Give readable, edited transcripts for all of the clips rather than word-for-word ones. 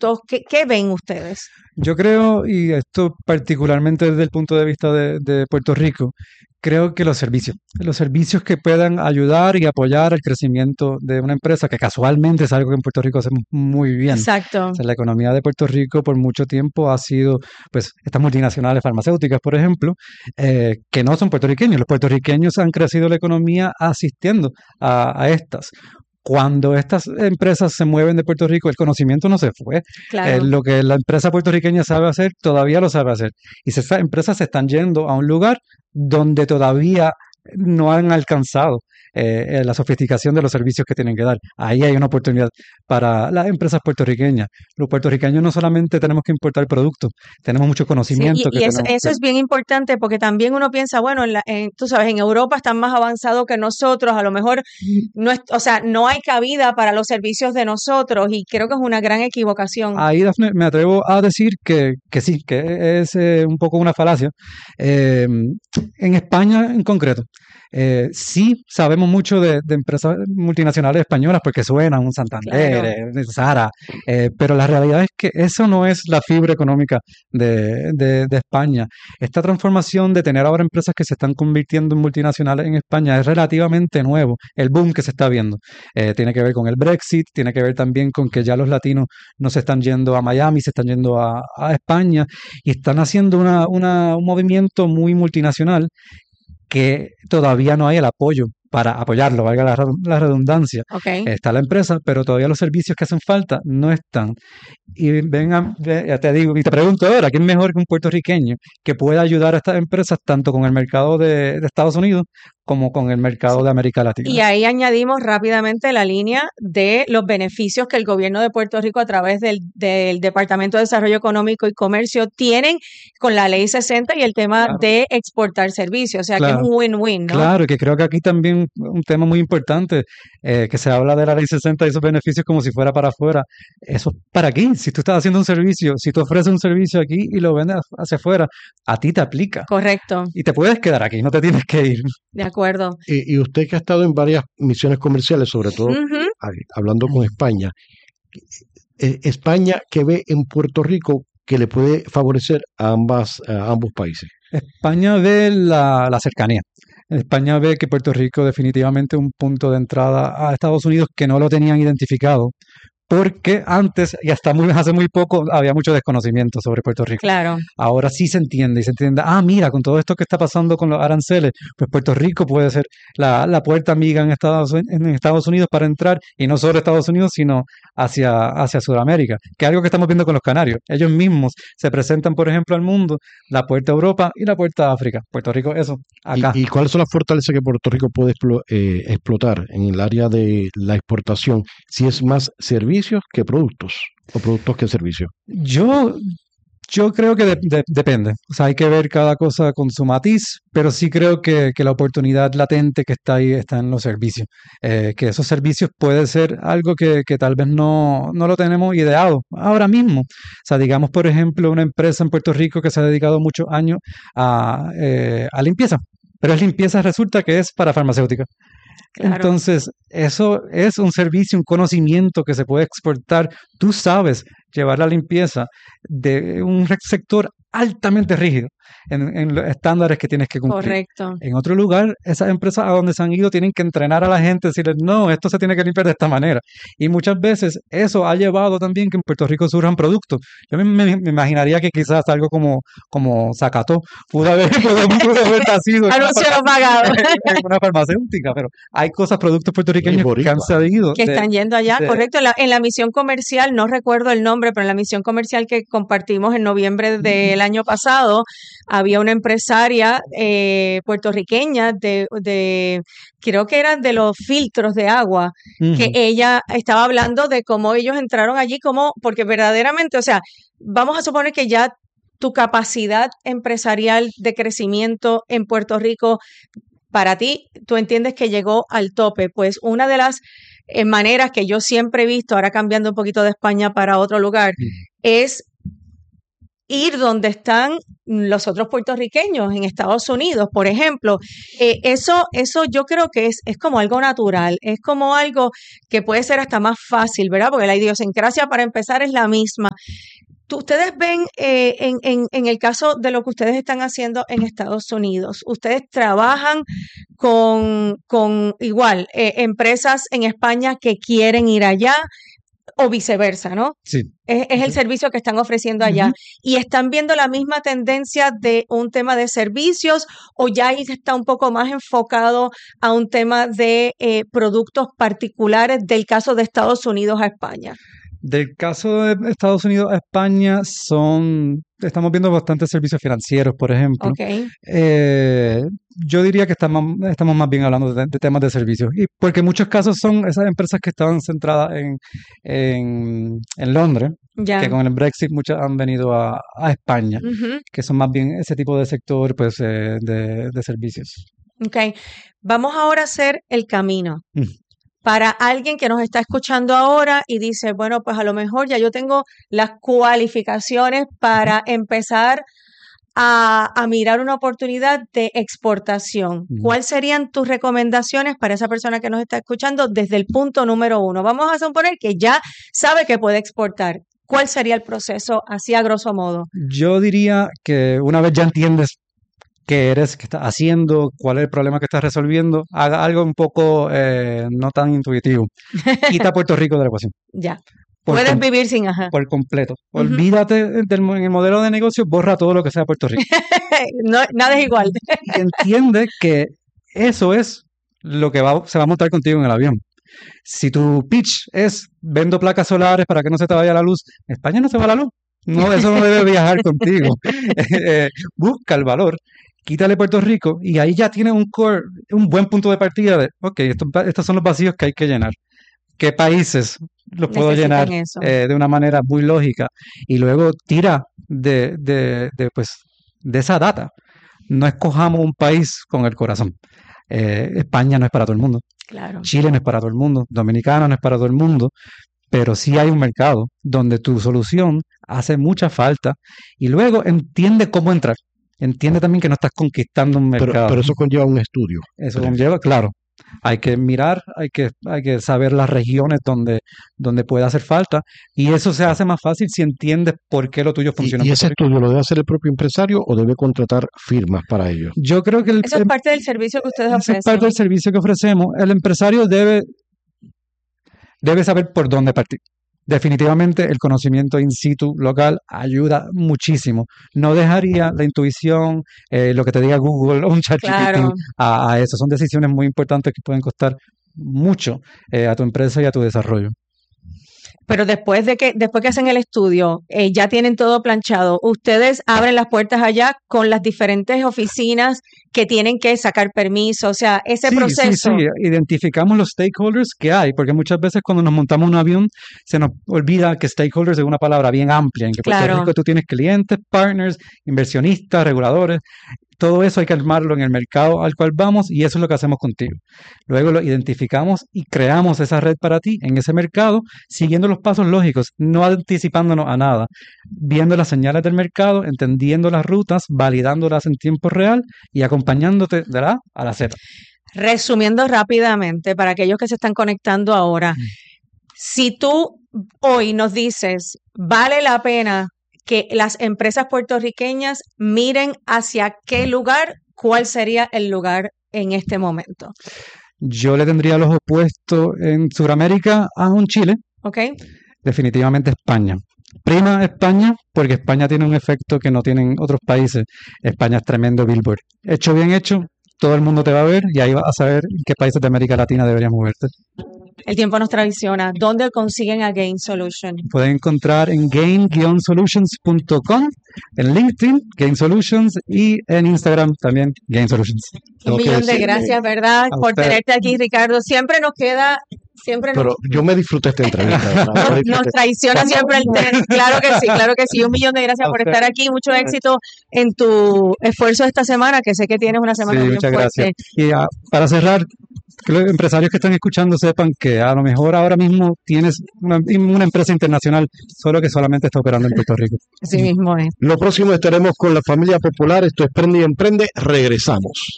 productos? ¿Qué ven ustedes? Yo creo, y esto particularmente desde el punto de vista de Puerto Rico, creo que los servicios que puedan ayudar y apoyar el crecimiento de una empresa, que casualmente es algo que en Puerto Rico hacemos muy bien. O Exacto. sea, la economía de Puerto Rico por mucho tiempo ha sido, pues, estas multinacionales farmacéuticas, por ejemplo, que no son puertorriqueños. Los puertorriqueños han crecido la economía asistiendo a estas. Cuando estas empresas se mueven de Puerto Rico, el conocimiento no se fue. Claro. Lo que la empresa puertorriqueña sabe hacer, todavía lo sabe hacer. Y esas empresas se están yendo a un lugar donde todavía no han alcanzado la sofisticación de los servicios que tienen que dar. Ahí hay una oportunidad para las empresas puertorriqueñas. Los puertorriqueños no solamente tenemos que importar productos, tenemos mucho Sí, conocimiento que y eso, tenemos eso que... es bien importante porque también uno piensa, bueno, tú sabes, en Europa están más avanzados que nosotros, a lo mejor no es, o sea, no hay cabida para los servicios de nosotros y creo que es una gran equivocación. Ahí, Dafne, me atrevo a decir que sí, que es un poco una falacia. En España en concreto, sí sabemos mucho de empresas multinacionales españolas porque suenan un Santander, Claro. Zara, pero la realidad es que eso no es la fibra económica de España. Esta transformación de tener ahora empresas que se están convirtiendo en multinacionales en España es relativamente nuevo, el boom que se está viendo. Tiene que ver con el Brexit, tiene que ver también con que ya los latinos no se están yendo a Miami, se están yendo a España y están haciendo un movimiento muy multinacional que todavía no hay el apoyo para apoyarlo, valga la redundancia. Ok. Está la empresa, pero todavía los servicios que hacen falta no están. Y venga, ya te digo, y te pregunto ahora, ¿quién mejor que un puertorriqueño que pueda ayudar a estas empresas tanto con el mercado de Estados Unidos como con el mercado Sí. de América Y Latina? ahí añadimos rápidamente la línea de los beneficios que el gobierno de Puerto Rico a través del Departamento de Desarrollo Económico y Comercio tienen con la Ley 60 y el tema Claro, de exportar servicios. O sea que es claro. un win-win, ¿no? Claro, que creo que aquí también un tema muy importante, que se habla de la ley 60 y esos beneficios como si fuera para afuera. Eso es para aquí. Si tú estás haciendo un servicio, si tú ofreces un servicio aquí y lo vendes hacia afuera, a ti te aplica. Correcto, Y te puedes quedar aquí, no te tienes que ir. de acuerdo. Y usted que ha estado en varias misiones comerciales, sobre todo Ujú. hablando con España, España, ¿qué ve en Puerto Rico que le puede favorecer a ambos países? España ve la cercanía. España ve que Puerto Rico definitivamente es un punto de entrada a Estados Unidos que no lo tenían identificado, porque antes y hasta hace muy poco había mucho desconocimiento sobre Puerto Rico. Claro, Ahora sí se entiende y se entiende, mira, con todo esto que está pasando con los aranceles, pues Puerto Rico puede ser la puerta amiga en Estados Unidos para entrar, y no solo Estados Unidos, sino hacia Sudamérica, que es algo que estamos viendo con los canarios. Ellos mismos se presentan, por ejemplo, al mundo, la puerta a Europa y la puerta a África. Puerto Rico, eso, acá. ¿Y cuáles son las fortalezas que Puerto Rico puede explotar en el área de la exportación? Si es más servicios que productos, o productos que servicios. Yo, yo creo que depende. O sea, hay que ver cada cosa con su matiz, pero sí creo que la oportunidad latente que está ahí está en los servicios. Que esos servicios puede ser algo que tal vez no lo tenemos ideado ahora mismo. O sea, digamos, por ejemplo, una empresa en Puerto Rico que se ha dedicado muchos años a limpieza, pero es limpieza resulta que es para farmacéutica. claro, Entonces, eso es un servicio, un conocimiento que se puede exportar. Tú sabes llevar la limpieza de un sector altamente rígido en los estándares que tienes que cumplir. correcto. En otro lugar, esas empresas a donde se han ido tienen que entrenar a la gente, decirles, no, esto se tiene que limpiar de esta manera. Y muchas veces eso ha llevado también que en Puerto Rico surjan productos. Yo me imaginaría que quizás algo como Zacató pudo haber nacido Anuncio no pagado. en una farmacéutica, pero hay cosas, productos Y puertorriqueños que han boricua. salido Que están yendo allá, de- correcto. En la misión comercial, no recuerdo el nombre, pero en la misión comercial que compartimos en noviembre del año pasado, había una empresaria puertorriqueña creo que eran de los filtros de agua, que Ujú. ella estaba hablando de cómo ellos entraron allí, porque verdaderamente, o sea, vamos a suponer que ya tu capacidad empresarial de crecimiento en Puerto Rico para ti, tú entiendes que llegó al tope. Pues una de las maneras que yo siempre he visto, ahora cambiando un poquito de España para otro lugar, es ir donde están los otros puertorriqueños en Estados Unidos, por ejemplo. Eso yo creo que es como algo natural, es como algo que puede ser hasta más fácil, ¿verdad? Porque la idiosincrasia para empezar es la misma. Ustedes ven en el caso de lo que ustedes están haciendo en Estados Unidos, ustedes trabajan con igual empresas en España que quieren ir allá o viceversa, ¿no? Sí. Es el servicio que están ofreciendo allá. Ujú. ¿Y están viendo la misma tendencia de un tema de servicios o ya ahí está un poco más enfocado a un tema de productos particulares del caso de Estados Unidos a España? Del caso de Estados Unidos a España estamos viendo bastantes servicios financieros, por ejemplo. Ok. Yo diría que estamos más bien hablando de temas de servicios. Y porque en muchos casos son esas empresas que estaban centradas en Londres, Ya. que con el Brexit muchas han venido a España, Ujú. que son más bien ese tipo de sector pues, de servicios. Ok. Vamos ahora a hacer el camino. Mm. Para alguien que nos está escuchando ahora y dice, bueno, pues a lo mejor ya yo tengo las cualificaciones para empezar a mirar una oportunidad de exportación. Mm. ¿Cuáles serían tus recomendaciones para esa persona que nos está escuchando desde el punto número 1? Vamos a suponer que ya sabe que puede exportar. ¿Cuál sería el proceso así a grosso modo? Yo diría que una vez ya entiendes qué eres, qué estás haciendo, cuál es el problema que estás resolviendo, haga algo un poco no tan intuitivo. Quita Puerto Rico de la ecuación. Ya. Por Puedes com- vivir sin ajá. por completo. Ujú. Olvídate en el modelo de negocio, borra todo lo que sea Puerto Rico. No, nada es igual. Y entiende que eso es lo que se va a montar contigo en el avión. Si tu pitch es vendo placas solares para que no se te vaya la luz, España no se va la luz. No, eso no debe viajar contigo. Busca el valor, quítale Puerto Rico y ahí ya tienes un buen punto de partida de, ok, estos son los vacíos que hay que llenar. ¿Qué países los puedo Necesitan llenar eso. de una manera muy lógica? Y luego tira pues, de esa data. No escojamos un país con el corazón. España no es para todo el mundo. Claro. Chile no es para todo el mundo. Dominicana no es para todo el mundo. Pero sí hay un mercado donde tu solución hace mucha falta. Y luego entiende cómo entrar. Entiende también que no estás conquistando un mercado. Pero eso conlleva un estudio. Eso conlleva, claro. Hay que mirar, hay que saber las regiones donde puede hacer falta. Y eso se hace más fácil si entiendes por qué lo tuyo funciona. ¿Y en ese Puerto Rico. estudio lo debe hacer el propio empresario o debe contratar firmas para ello? Yo creo que Eso es parte del servicio que ustedes esa es ofrecen. parte del servicio que ofrecemos. El empresario debe saber por dónde partir. Definitivamente el conocimiento in situ local ayuda muchísimo. No dejaría la intuición, lo que te diga Google o un ChatGPT Claro. a eso. Son decisiones muy importantes que pueden costar mucho a tu empresa y a tu desarrollo. Pero después que hacen el estudio, ya tienen todo planchado. Ustedes abren las puertas allá con las diferentes oficinas que tienen que sacar permiso. O sea, ese Sí, proceso. sí. Identificamos los stakeholders que hay, porque muchas veces cuando nos montamos un avión se nos olvida que stakeholders es una palabra bien amplia, en que Puerto Claro. Rico tú tienes clientes, partners, inversionistas, reguladores. Todo eso hay que armarlo en el mercado al cual vamos y eso es lo que hacemos contigo. Luego lo identificamos y creamos esa red para ti en ese mercado, siguiendo los pasos lógicos, no anticipándonos a nada, viendo las señales del mercado, entendiendo las rutas, validándolas en tiempo real y acompañándote de la A a la Z. Resumiendo rápidamente, para aquellos que se están conectando ahora, si tú hoy nos dices, vale la pena que las empresas puertorriqueñas miren hacia qué lugar, ¿cuál sería el lugar en este momento? Yo le tendría los opuestos en Sudamérica a un Chile, ¿Ok? definitivamente España. Prima España, porque España tiene un efecto que no tienen otros países. España es tremendo billboard. Hecho bien hecho, todo el mundo te va a ver y ahí vas a saber en qué países de América Latina deberías moverte. El tiempo nos traiciona. ¿Dónde consiguen a Gain Solution? Pueden encontrar en gain-solutions.com, en LinkedIn, Gain Solutions, y en Instagram también, Gain Solutions. Un Tengo que millón de decirle gracias, ¿verdad? a Por usted. tenerte aquí, Ricardo. Siempre nos queda, Pero yo me disfruté esta entrevista. ¿verdad? Me nos disfruté. traiciona siempre el tener. Claro que sí, claro que sí. Un millón de gracias A por usted. estar aquí. Mucho éxito en tu esfuerzo esta semana, que sé que tienes una semana Sí, bien muchas fuerte. gracias. Y para cerrar, que los empresarios que están escuchando sepan que a lo mejor ahora mismo tienes una empresa internacional, solo que solamente está operando en Puerto Rico. Así mismo es. Lo próximo estaremos con la familia Popular. Esto es Prende y Emprende. Regresamos.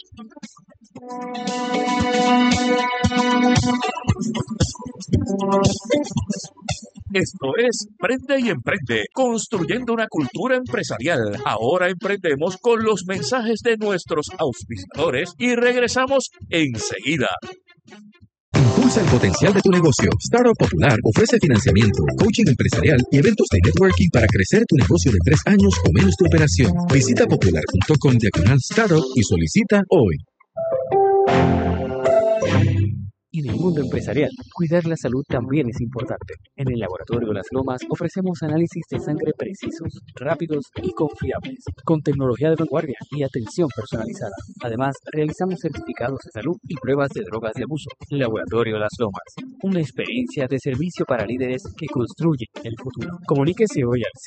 Esto es Prende y Emprende, construyendo una cultura empresarial. Ahora emprendemos con los mensajes de nuestros auspiciadores y regresamos enseguida. Impulsa el potencial de tu negocio. Startup Popular ofrece financiamiento, coaching empresarial y eventos de networking para crecer tu negocio de 3 años o menos de operación. Visita popular.com/startup y solicita hoy. En el mundo empresarial, cuidar la salud también es importante. En el Laboratorio Las Lomas ofrecemos análisis de sangre precisos, rápidos y confiables, con tecnología de vanguardia y atención personalizada. Además, realizamos certificados de salud y pruebas de drogas de abuso. Laboratorio Las Lomas, una experiencia de servicio para líderes que construyen el futuro. Comuníquese hoy al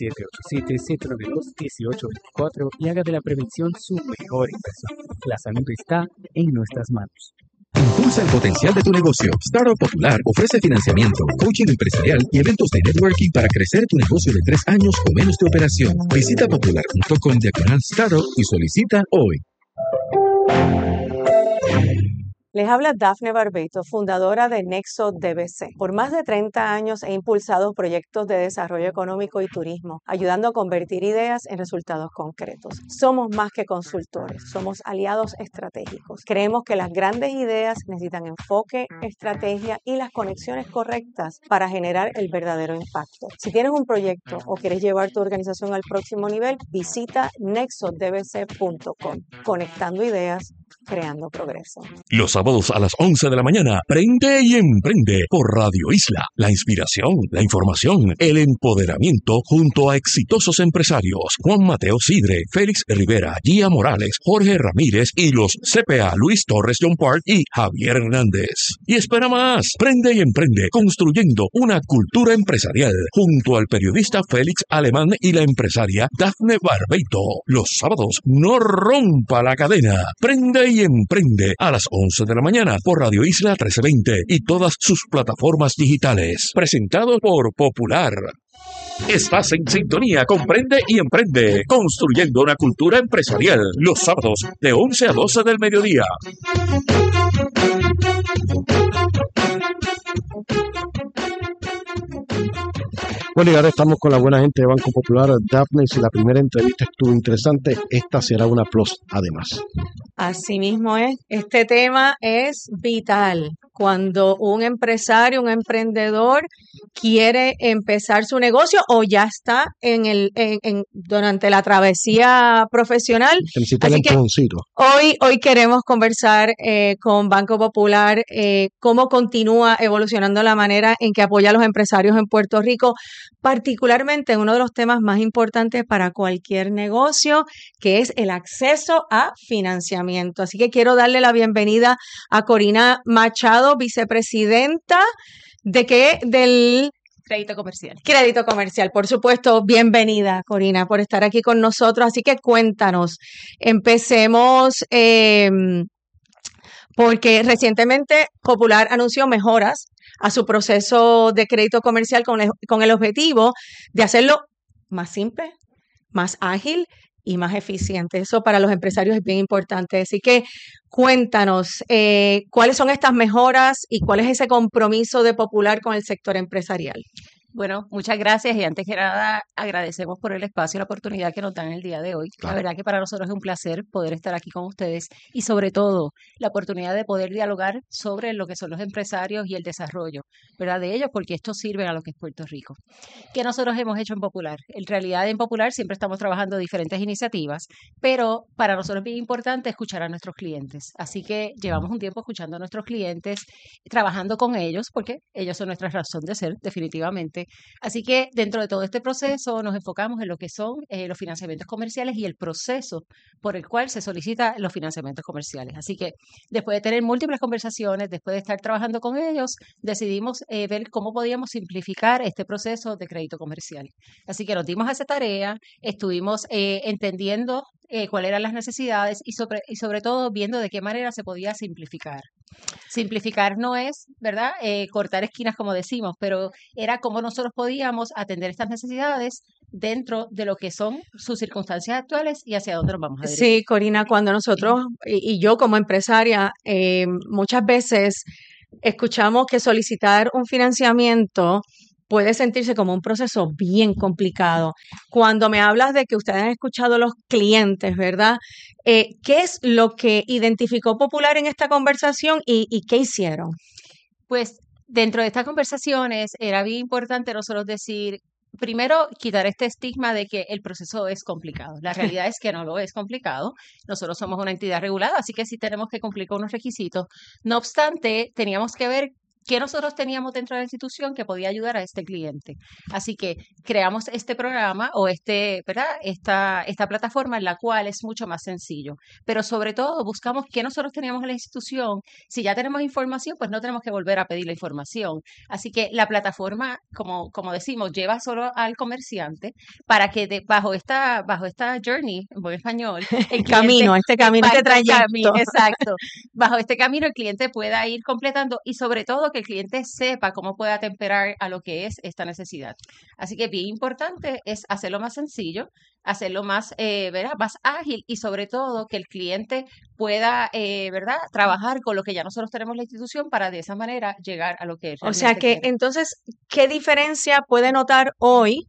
787-792-1824 y haga de la prevención su mejor inversión. La salud está en nuestras manos. Impulsa el potencial de tu negocio. Startup Popular ofrece financiamiento, coaching empresarial y eventos de networking para crecer tu negocio de 3 años o menos de operación. Visita popular.com/startup y solicita hoy. Les habla Dafne Barbeito, fundadora de Nexo DBC. Por más de 30 años he impulsado proyectos de desarrollo económico y turismo, ayudando a convertir ideas en resultados concretos. Somos más que consultores, somos aliados estratégicos. Creemos que las grandes ideas necesitan enfoque, estrategia y las conexiones correctas para generar el verdadero impacto. Si tienes un proyecto o quieres llevar tu organización al próximo nivel, visita nexodbc.com. Conectando ideas, creando progreso. Los sábados a las 11 de la mañana, Prende y Emprende por Radio Isla. La inspiración, la información, el empoderamiento junto a exitosos empresarios. Juan Mateo Sidre, Félix Rivera, Gia Morales, Jorge Ramírez y los CPA Luis Torres John Park y Javier Hernández. Y espera más, Prende y Emprende, construyendo una cultura empresarial junto al periodista Félix Alemán y la empresaria Dafne Barbeito. Los sábados, no rompa la cadena. Prende y Emprende a las 11 de la mañana por Radio Isla 1320 y todas sus plataformas digitales. Presentado por Popular. Estás en sintonía con Prende y Emprende, construyendo una cultura empresarial. Los sábados de 11 a 12 del mediodía. Bueno, y ahora estamos con la buena gente de Banco Popular. Dafne, si la primera entrevista estuvo interesante, esta será una plus además. Así mismo es. Este tema es vital. Cuando un empresario, un emprendedor quiere empezar su negocio o ya está durante la travesía profesional. Necesita el Así que empujoncito. hoy queremos conversar con Banco Popular cómo continúa evolucionando la manera en que apoya a los empresarios en Puerto Rico, particularmente uno de los temas más importantes para cualquier negocio, que es el acceso a financiamiento. Así que quiero darle la bienvenida a Corina Machado, vicepresidenta del Crédito comercial. Crédito Comercial. Por supuesto, bienvenida, Corina, por estar aquí con nosotros. Así que cuéntanos, empecemos porque recientemente Popular anunció mejoras a su proceso de crédito comercial con el objetivo de hacerlo más simple, más ágil y más eficiente. Eso para los empresarios es bien importante. Así que cuéntanos, ¿cuáles son estas mejoras y cuál es ese compromiso de Popular con el sector empresarial? Bueno, muchas gracias y antes que nada agradecemos por el espacio y la oportunidad que nos dan el día de hoy. Claro. La verdad que para nosotros es un placer poder estar aquí con ustedes y sobre todo la oportunidad de poder dialogar sobre lo que son los empresarios y el desarrollo, ¿verdad? De ellos, porque esto sirve a lo que es Puerto Rico. ¿Qué nosotros hemos hecho en Popular? En realidad en Popular siempre estamos trabajando diferentes iniciativas, pero para nosotros es bien importante escuchar a nuestros clientes. Así que llevamos un tiempo escuchando a nuestros clientes, trabajando con ellos, porque ellos son nuestra razón de ser, definitivamente. Así que dentro de todo este proceso nos enfocamos en lo que son los financiamientos comerciales y el proceso por el cual se solicitan los financiamientos comerciales. Así que después de tener múltiples conversaciones, después de estar trabajando con ellos, decidimos ver cómo podíamos simplificar este proceso de crédito comercial. Así que nos dimos a esa tarea, estuvimos entendiendo cuáles eran las necesidades y sobre todo viendo de qué manera se podía simplificar. Simplificar no es, ¿verdad? Cortar esquinas, como decimos, pero era cómo nosotros podíamos atender estas necesidades dentro de lo que son sus circunstancias actuales y hacia dónde nos vamos a dirigir. Sí, Corina, cuando nosotros, y yo como empresaria, muchas veces escuchamos que solicitar un financiamiento puede sentirse como un proceso bien complicado. Cuando me hablas de que ustedes han escuchado a los clientes, ¿verdad? ¿Qué es lo que identificó Popular en esta conversación y qué hicieron? Pues dentro de estas conversaciones era bien importante nosotros decir, primero, quitar este estigma de que el proceso es complicado. La realidad es que no lo es complicado. Nosotros somos una entidad regulada, así que sí tenemos que cumplir con unos requisitos. No obstante, teníamos que ver qué nosotros teníamos dentro de la institución que podía ayudar a este cliente. Así que creamos este programa o ¿verdad? Esta plataforma en la cual es mucho más sencillo. Pero sobre todo buscamos qué nosotros teníamos en la institución. Si ya tenemos información, pues no tenemos que volver a pedir la información. Así que la plataforma, como decimos, lleva solo al comerciante para que bajo esta journey, en buen español, el camino, este trayecto. Exacto. Bajo este camino el cliente pueda ir completando y sobre todo que el cliente sepa cómo puede atemperar a lo que es esta necesidad. Así que bien importante es hacerlo más sencillo, hacerlo más, ¿verdad? Más ágil y sobre todo que el cliente pueda, ¿verdad? Trabajar con lo que ya nosotros tenemos en la institución para de esa manera llegar a lo que es. O sea que entonces, ¿qué diferencia puede notar hoy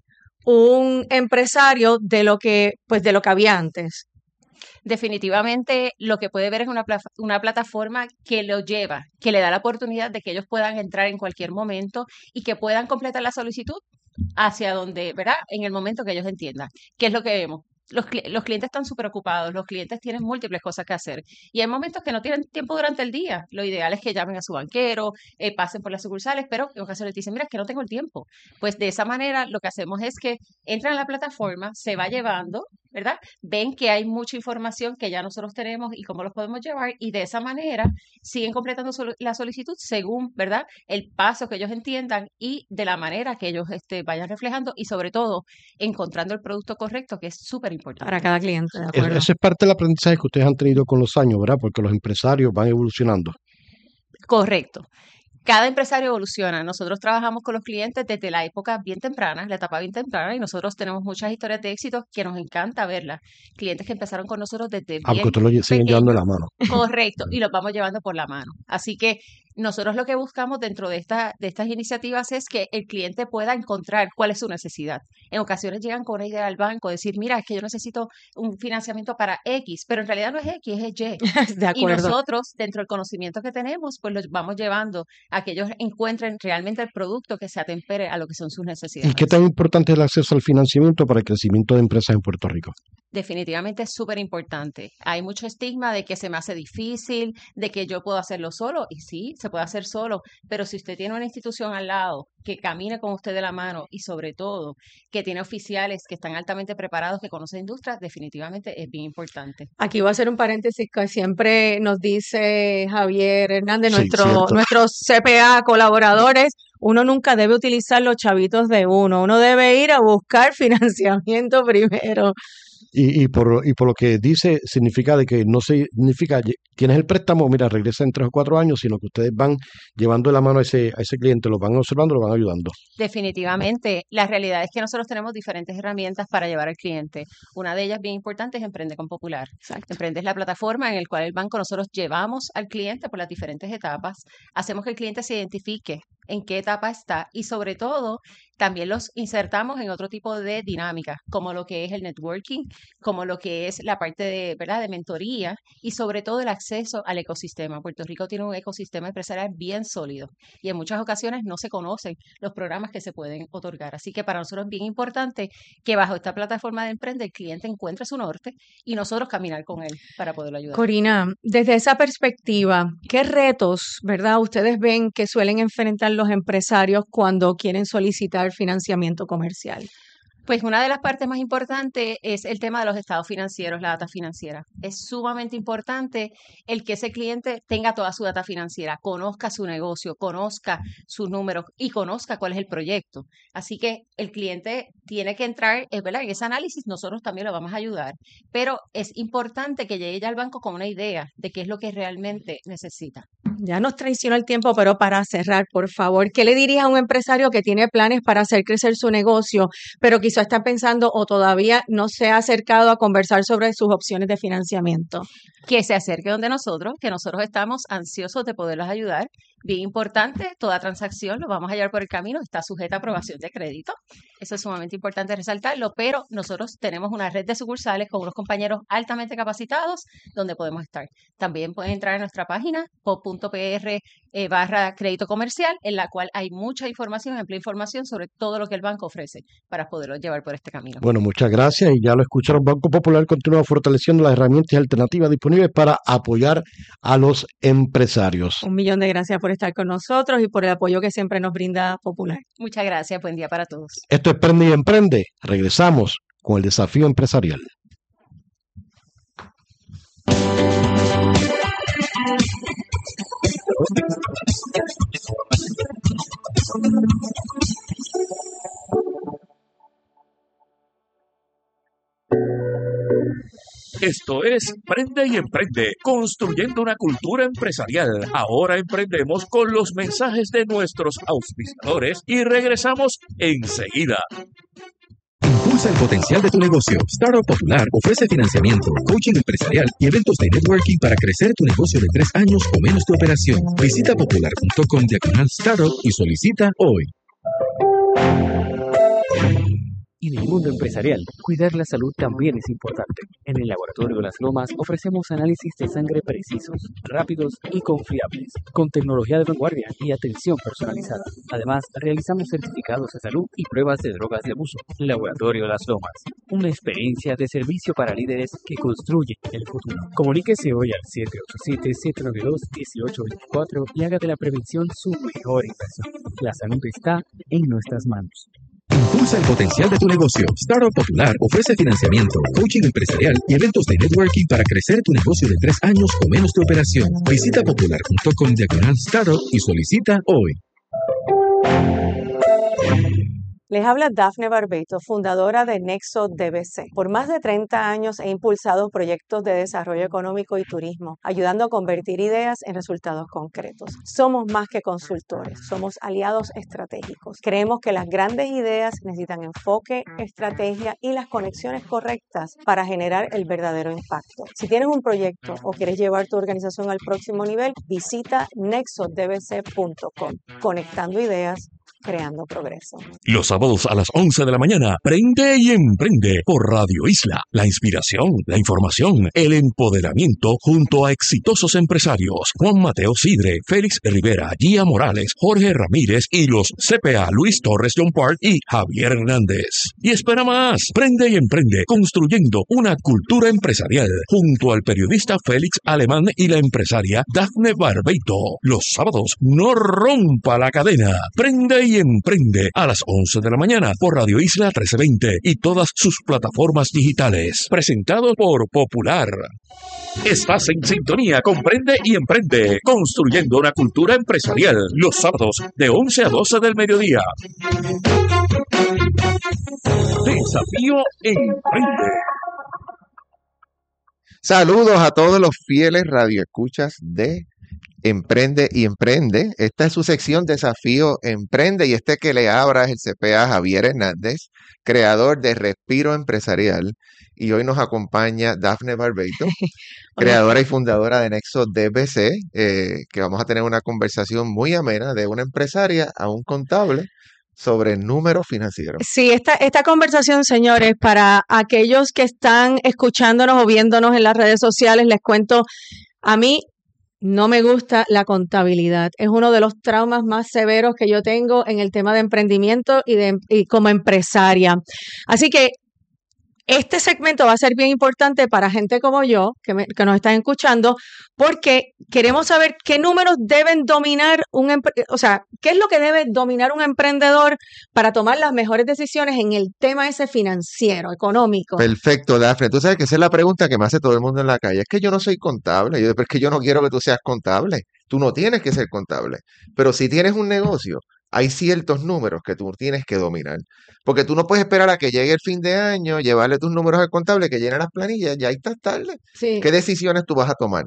un empresario de lo que había antes? Definitivamente lo que puede ver es una plataforma que lo lleva, que le da la oportunidad de que ellos puedan entrar en cualquier momento y que puedan completar la solicitud hacia donde, ¿verdad? En el momento que ellos entiendan. ¿Qué es lo que vemos? Los clientes están súper ocupados, los clientes tienen múltiples cosas que hacer y hay momentos que no tienen tiempo durante el día. Lo ideal es que llamen a su banquero, pasen por las sucursales, pero en ocasiones dicen, mira, es que no tengo el tiempo. Pues de esa manera lo que hacemos es que entran a la plataforma, se va llevando, ¿verdad? Ven que hay mucha información que ya nosotros tenemos y cómo los podemos llevar y de esa manera siguen completando la solicitud según, ¿verdad? El paso que ellos entiendan y de la manera que ellos vayan reflejando y sobre todo encontrando el producto correcto, que es súper importante. Para cada cliente, de acuerdo. Eso es parte del aprendizaje que ustedes han tenido con los años, ¿verdad? Porque los empresarios van evolucionando. Correcto. Cada empresario evoluciona. Nosotros trabajamos con los clientes desde la época bien temprana, la etapa bien temprana, y nosotros tenemos muchas historias de éxito que nos encanta verlas. Clientes que empezaron con nosotros desde porque bien ustedes lo siguen llevando de la mano. Correcto, y los vamos llevando por la mano. Así que nosotros lo que buscamos dentro de estas iniciativas es que el cliente pueda encontrar cuál es su necesidad. En ocasiones llegan con una idea al banco, decir, mira, es que yo necesito un financiamiento para X, pero en realidad no es X, es Y. De acuerdo. Y nosotros, dentro del conocimiento que tenemos, pues los vamos llevando a que ellos encuentren realmente el producto que se atempere a lo que son sus necesidades. ¿Y qué tan importante es el acceso al financiamiento para el crecimiento de empresas en Puerto Rico? Definitivamente es súper importante. Hay mucho estigma de que se me hace difícil, de que yo puedo hacerlo solo, y sí, se puede hacer solo, pero si usted tiene una institución al lado que camine con usted de la mano y sobre todo que tiene oficiales que están altamente preparados, que conocen industria, definitivamente es bien importante. Aquí voy a hacer un paréntesis que siempre nos dice Javier Hernández, Sí, nuestros CPA colaboradores, uno nunca debe utilizar los chavitos de uno debe ir a buscar financiamiento primero. Y por lo que dice, significa de que no significa, tienes el préstamo, mira, regresa en 3 o 4 años, sino que ustedes van llevando la mano a ese cliente, lo van observando, lo van ayudando. Definitivamente. La realidad es que nosotros tenemos diferentes herramientas para llevar al cliente. Una de ellas bien importante es Emprende con Popular. Exacto. Emprende es la plataforma en la cual el banco nosotros llevamos al cliente por las diferentes etapas, hacemos que el cliente se identifique en qué etapa está y sobre todo también los insertamos en otro tipo de dinámica, como lo que es el networking, como lo que es la parte de, ¿verdad?, de mentoría y sobre todo el acceso al ecosistema. Puerto Rico tiene un ecosistema empresarial bien sólido y en muchas ocasiones no se conocen los programas que se pueden otorgar. Así que para nosotros es bien importante que bajo esta plataforma de Emprende el cliente encuentre su norte y nosotros caminar con él para poderlo ayudar. Corina, desde esa perspectiva, ¿qué retos, verdad, ustedes ven que suelen enfrentar los empresarios cuando quieren solicitar financiamiento comercial? Pues una de las partes más importantes es el tema de los estados financieros, la data financiera. Es sumamente importante el que ese cliente tenga toda su data financiera, conozca su negocio, conozca sus números y conozca cuál es el proyecto. Así que el cliente tiene que entrar, ¿verdad?, en ese análisis, nosotros también lo vamos a ayudar, pero es importante que llegue ya al banco con una idea de qué es lo que realmente necesita. Ya nos traicionó el tiempo, pero para cerrar, por favor, ¿qué le dirías a un empresario que tiene planes para hacer crecer su negocio, pero quizá está pensando o todavía no se ha acercado a conversar sobre sus opciones de financiamiento? Que se acerque donde nosotros, que nosotros estamos ansiosos de poderlos ayudar. Bien importante, toda transacción lo vamos a llevar por el camino, está sujeta a aprobación de crédito. Eso es sumamente importante resaltarlo, pero nosotros tenemos una red de sucursales con unos compañeros altamente capacitados donde podemos estar. También pueden entrar a nuestra página pop.pr/crédito comercial, en la cual hay mucha información, amplia información sobre todo lo que el banco ofrece para poderlo llevar por este camino. Bueno, muchas gracias. Y ya lo escucharon, Banco Popular continúa fortaleciendo las herramientas alternativas disponibles para apoyar a los empresarios. 1.000.000 de gracias por estar con nosotros y por el apoyo que siempre nos brinda Popular. Muchas gracias, buen día para todos. Esto es Prende y Emprende. Regresamos con el desafío empresarial. Esto es Prende y Emprende, construyendo una cultura empresarial. Ahora emprendemos con los mensajes de nuestros auspiciadores y regresamos enseguida. Impulsa el potencial de tu negocio. Startup Popular ofrece financiamiento, coaching empresarial y eventos de networking para crecer tu negocio de 3 años o menos tu operación. Visita popular.com/startup y solicita hoy. Y en el mundo empresarial, cuidar la salud también es importante. En el Laboratorio Las Lomas ofrecemos análisis de sangre precisos, rápidos y confiables, con tecnología de vanguardia y atención personalizada. Además, realizamos certificados de salud y pruebas de drogas de abuso. Laboratorio Las Lomas, una experiencia de servicio para líderes que construye el futuro. Comuníquese hoy al 787-792-1824 y haga de la prevención su mejor inversión. La salud está en nuestras manos. Impulsa el potencial de tu negocio. Startup Popular ofrece financiamiento, coaching empresarial y eventos de networking para crecer tu negocio de 3 años o menos tu operación. Visita popular.com/startup y solicita hoy. Les habla Dafne Barbeito, fundadora de Nexo DBC. Por más de 30 años he impulsado proyectos de desarrollo económico y turismo, ayudando a convertir ideas en resultados concretos. Somos más que consultores, somos aliados estratégicos. Creemos que las grandes ideas necesitan enfoque, estrategia y las conexiones correctas para generar el verdadero impacto. Si tienes un proyecto o quieres llevar tu organización al próximo nivel, visita nexodbc.com. Conectando ideas, creando progreso. Los sábados a las 11 de la mañana, Prende y Emprende por Radio Isla. La inspiración, la información, el empoderamiento junto a exitosos empresarios. Juan Mateo Sidre, Félix Rivera, Gia Morales, Jorge Ramírez y los CPA Luis Torres John Park y Javier Hernández. Y espera más, Prende y Emprende, construyendo una cultura empresarial junto al periodista Félix Alemán y la empresaria Dafne Barbeito. Los sábados, no rompa la cadena. Prende y Emprende a las 11 de la mañana por Radio Isla 1320 y todas sus plataformas digitales. Presentado por Popular. Estás en sintonía con Prende y Emprende, construyendo una cultura empresarial. Los sábados de 11 a 12 del mediodía. Desafío Emprende. Saludos a todos los fieles radioescuchas de Emprende y Emprende. Esta es su sección Desafío Emprende y este que le habla es el CPA Javier Hernández, creador de Respiro Empresarial. Y hoy nos acompaña Dafne Barbeito, creadora y fundadora de Nexo DBC, que vamos a tener una conversación muy amena de una empresaria a un contable sobre números financieros. Sí, esta conversación, señores, para aquellos que están escuchándonos o viéndonos en las redes sociales, les cuento, a mí no me gusta la contabilidad. Es uno de los traumas más severos que yo tengo en el tema de emprendimiento y como empresaria. Así que este segmento va a ser bien importante para gente como yo, que nos están escuchando, porque queremos saber qué números deben dominar qué es lo que debe dominar un emprendedor para tomar las mejores decisiones en el tema ese financiero, económico. Perfecto, Dafne. Tú sabes que esa es la pregunta que me hace todo el mundo en la calle. Es que yo no soy contable. Pero es que yo no quiero que tú seas contable. Tú no tienes que ser contable, pero si tienes un negocio, hay ciertos números que tú tienes que dominar, porque tú no puedes esperar a que llegue el fin de año, llevarle tus números al contable, que llene las planillas, ya ahí estás tarde. Sí. ¿Qué decisiones tú vas a tomar?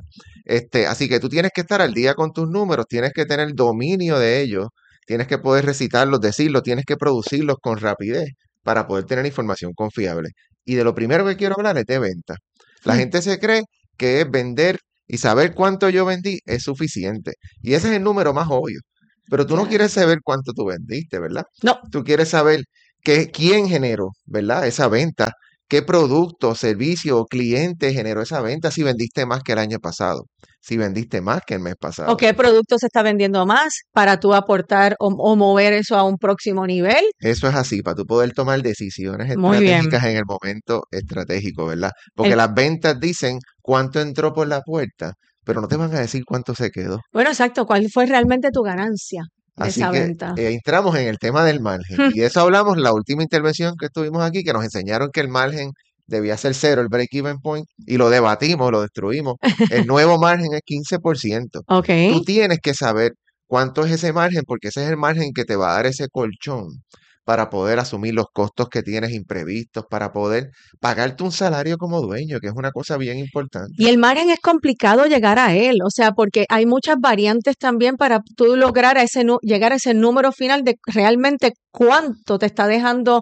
Así que tú tienes que estar al día con tus números, tienes que tener dominio de ellos, tienes que poder recitarlos, decirlos, tienes que producirlos con rapidez para poder tener información confiable. Y de lo primero que quiero hablar es de venta. La gente se cree que es vender y saber cuánto yo vendí es suficiente. Y ese es el número más obvio. Pero tú no quieres saber cuánto tú vendiste, ¿verdad? No. Tú quieres saber quién generó, ¿verdad? Esa venta, qué producto, servicio o cliente generó esa venta, si vendiste más que el año pasado, si vendiste más que el mes pasado. ¿O qué producto se está vendiendo más para tú aportar o mover eso a un próximo nivel? Eso es así, para tú poder tomar decisiones Muy bien. estratégicas en el momento estratégico, ¿verdad? Porque las ventas dicen cuánto entró por la puerta, pero no te van a decir cuánto se quedó. Bueno, exacto. ¿Cuál fue realmente tu ganancia de Así esa que venta? entramos en el tema del margen. Y de eso hablamos la última intervención que estuvimos aquí, que nos enseñaron que el margen debía ser cero, el break-even point, y lo debatimos, lo destruimos. El nuevo margen es 15%. Ok. Tú tienes que saber cuánto es ese margen, porque ese es el margen que te va a dar ese colchón para poder asumir los costos que tienes imprevistos, para poder pagarte un salario como dueño, que es una cosa bien importante. Y el margen es complicado llegar a él, o sea, porque hay muchas variantes también para tú lograr llegar a ese número final de realmente cuánto te está dejando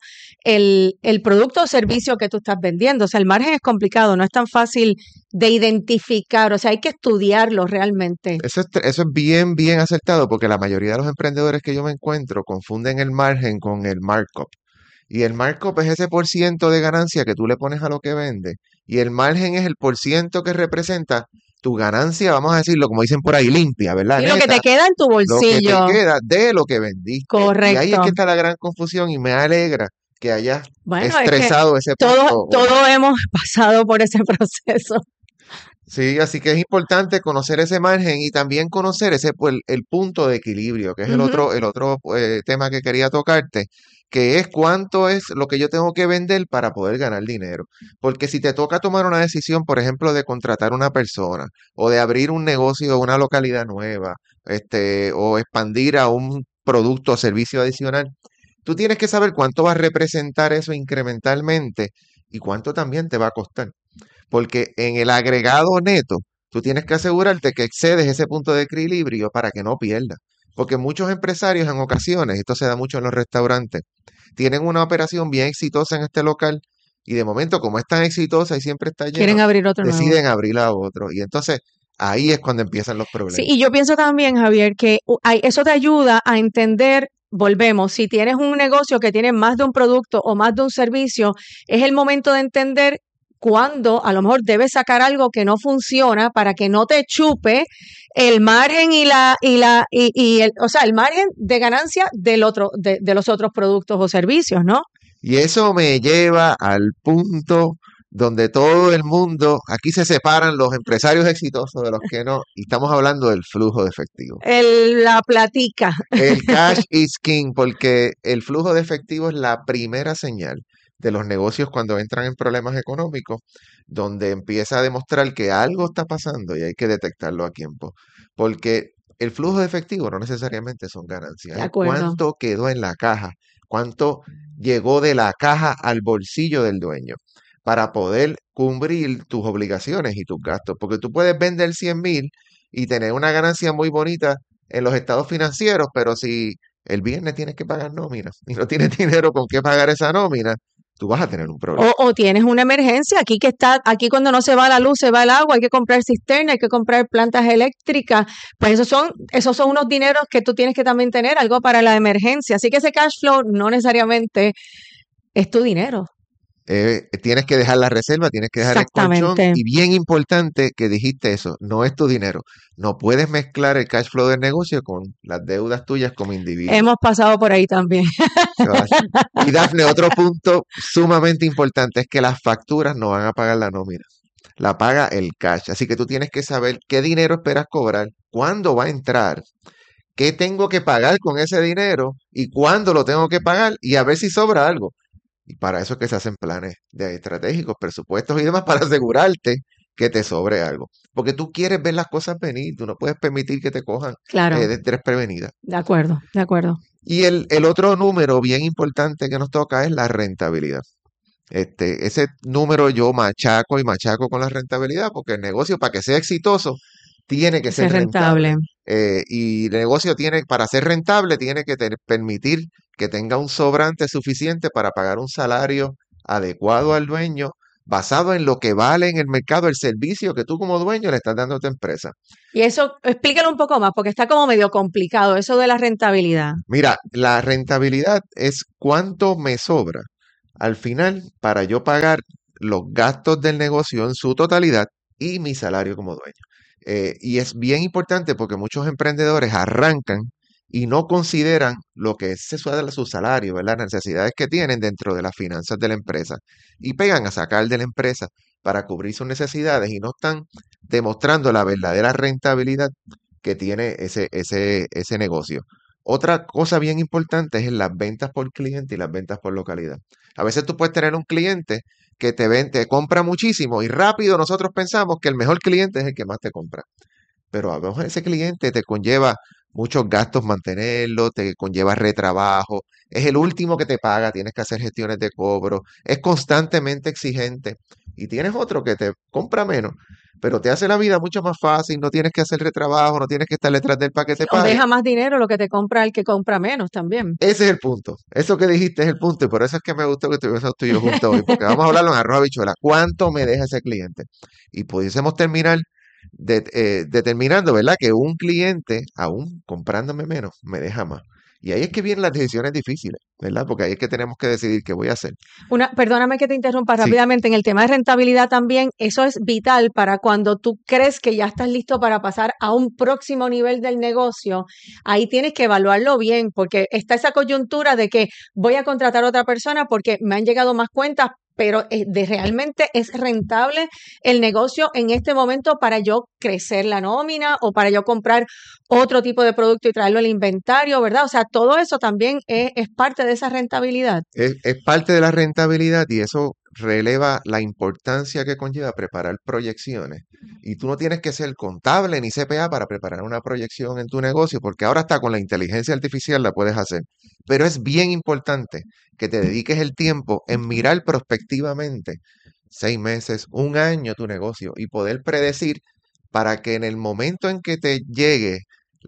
el producto o servicio que tú estás vendiendo. O sea, el margen es complicado, no es tan fácil de identificar, o sea, hay que estudiarlo realmente. Eso es bien, bien acertado, porque la mayoría de los emprendedores que yo me encuentro confunden el margen con el markup. Y el markup es ese por ciento de ganancia que tú le pones a lo que vende. Y el margen es el por ciento que representa tu ganancia, vamos a decirlo, como dicen por ahí, limpia, ¿verdad? Y lo que te queda en tu Lo que bolsillo. te queda de lo que vendiste. Correcto. Y ahí es que está la gran confusión y me alegra que hayas Bueno, expresado ese punto. Todos hemos pasado por ese proceso. Sí, así que es importante conocer ese margen y también conocer ese pues, el punto de equilibrio, que es el otro tema que quería tocarte, que es cuánto es lo que yo tengo que vender para poder ganar dinero. Porque si te toca tomar una decisión, por ejemplo, de contratar una persona o de abrir un negocio o una localidad nueva, o expandir a un producto o servicio adicional, tú tienes que saber cuánto va a representar eso incrementalmente y cuánto también te va a costar. Porque en el agregado neto, tú tienes que asegurarte que excedes ese punto de equilibrio para que no pierdas. Porque muchos empresarios en ocasiones, esto se da mucho en los restaurantes, tienen una operación bien exitosa en este local y de momento, como es tan exitosa y siempre está lleno, Quieren abrir otro nuevo. deciden abrir a otro. Y entonces ahí es cuando empiezan los problemas. Sí, y yo pienso también, Javier, que eso te ayuda a entender. Volvemos, si tienes un negocio que tiene más de un producto o más de un servicio, es el momento de entender cuándo a lo mejor debes sacar algo que no funciona para que no te chupe el margen o sea, el margen de ganancia de los otros productos o servicios, ¿no? Y eso me lleva al punto donde todo el mundo, aquí se separan los empresarios exitosos de los que no, y estamos hablando del flujo de efectivo. La platica. El cash is king, porque el flujo de efectivo es la primera señal de los negocios cuando entran en problemas económicos, donde empieza a demostrar que algo está pasando y hay que detectarlo a tiempo. Porque el flujo de efectivo no necesariamente son ganancias. De acuerdo. ¿Cuánto quedó en la caja? ¿Cuánto llegó de la caja al bolsillo del dueño? Para poder cubrir tus obligaciones y tus gastos. Porque tú puedes vender 100,000 y tener una ganancia muy bonita en los estados financieros, pero si el viernes tienes que pagar nómina y no tienes dinero con qué pagar esa nómina, tú vas a tener un problema. O tienes una emergencia, aquí cuando no se va la luz, se va el agua, hay que comprar cisterna, hay que comprar plantas eléctricas, pues esos son unos dineros que tú tienes que también tener, algo para la emergencia. Así que ese cash flow no necesariamente es tu dinero. Tienes que dejar la reserva, tienes que dejar el colchón. Exactamente. Y bien importante que dijiste eso, no es tu dinero. No puedes mezclar el cash flow del negocio con las deudas tuyas como individuo. Hemos pasado por ahí también. Y Dafne, otro punto sumamente importante es que las facturas no van a pagar la nómina. La paga el cash. Así que tú tienes que saber qué dinero esperas cobrar, cuándo va a entrar, qué tengo que pagar con ese dinero y cuándo lo tengo que pagar y a ver si sobra algo. Y para eso es que se hacen planes estratégicos, presupuestos y demás para asegurarte que te sobre algo. Porque tú quieres ver las cosas venir, tú no puedes permitir que te cojan Claro, desprevenida. de acuerdo, de acuerdo. Y el otro número bien importante que nos toca es la rentabilidad. Ese número yo machaco y machaco con la rentabilidad, porque el negocio, para que sea exitoso, tiene que Ser ser rentable. rentable. Y el negocio para ser rentable, tiene que permitir que tenga un sobrante suficiente para pagar un salario adecuado al dueño, basado en lo que vale en el mercado el servicio que tú como dueño le estás dando a tu empresa. Y eso, explícalo un poco más, porque está como medio complicado eso de la rentabilidad. Mira, la rentabilidad es cuánto me sobra al final para yo pagar los gastos del negocio en su totalidad y mi salario como dueño. Y es bien importante porque muchos emprendedores arrancan y no consideran lo que es su salario, ¿verdad? Las necesidades que tienen dentro de las finanzas de la empresa y pegan a sacar de la empresa para cubrir sus necesidades y no están demostrando la verdadera rentabilidad que tiene ese negocio. Otra cosa bien importante es las ventas por cliente y las ventas por localidad. A veces tú puedes tener un cliente que te compra muchísimo y rápido nosotros pensamos que el mejor cliente es el que más te compra. Pero a lo mejor ese cliente te conlleva muchos gastos mantenerlo, te conlleva retrabajo, es el último que te paga, tienes que hacer gestiones de cobro, es constantemente exigente y tienes otro que te compra menos, pero te hace la vida mucho más fácil, no tienes que hacer retrabajo, no tienes que estar detrás del para que te O pague. deja más dinero lo que te compra el que compra menos también. Ese es el punto. Eso que dijiste es el punto y por eso es que me gustó que estuviésemos tú y yo juntos hoy, porque vamos a hablarlo en arroz habichuela. ¿Cuánto me deja ese cliente? Y pudiésemos terminar determinando, ¿verdad? Que un cliente, aún comprándome menos, me deja más. Y ahí es que vienen las decisiones difíciles, ¿verdad? Porque ahí es que tenemos que decidir qué voy a hacer. Perdóname que te interrumpa Sí, rápidamente, en el tema de rentabilidad también, eso es vital para cuando tú crees que ya estás listo para pasar a un próximo nivel del negocio. Ahí tienes que evaluarlo bien, porque está esa coyuntura de que voy a contratar a otra persona porque me han llegado más cuentas, pero realmente es rentable el negocio en este momento para yo crecer la nómina o para yo comprar otro tipo de producto y traerlo al inventario, ¿verdad? O sea, todo eso también es parte de esa rentabilidad. es parte de la rentabilidad y eso releva la importancia que conlleva preparar proyecciones. Y tú no tienes que ser contable ni CPA para preparar una proyección en tu negocio, porque ahora está con la inteligencia artificial la puedes hacer. Pero es bien importante que te dediques el tiempo en mirar prospectivamente 6 meses, un año tu negocio y poder predecir para que en el momento en que te llegue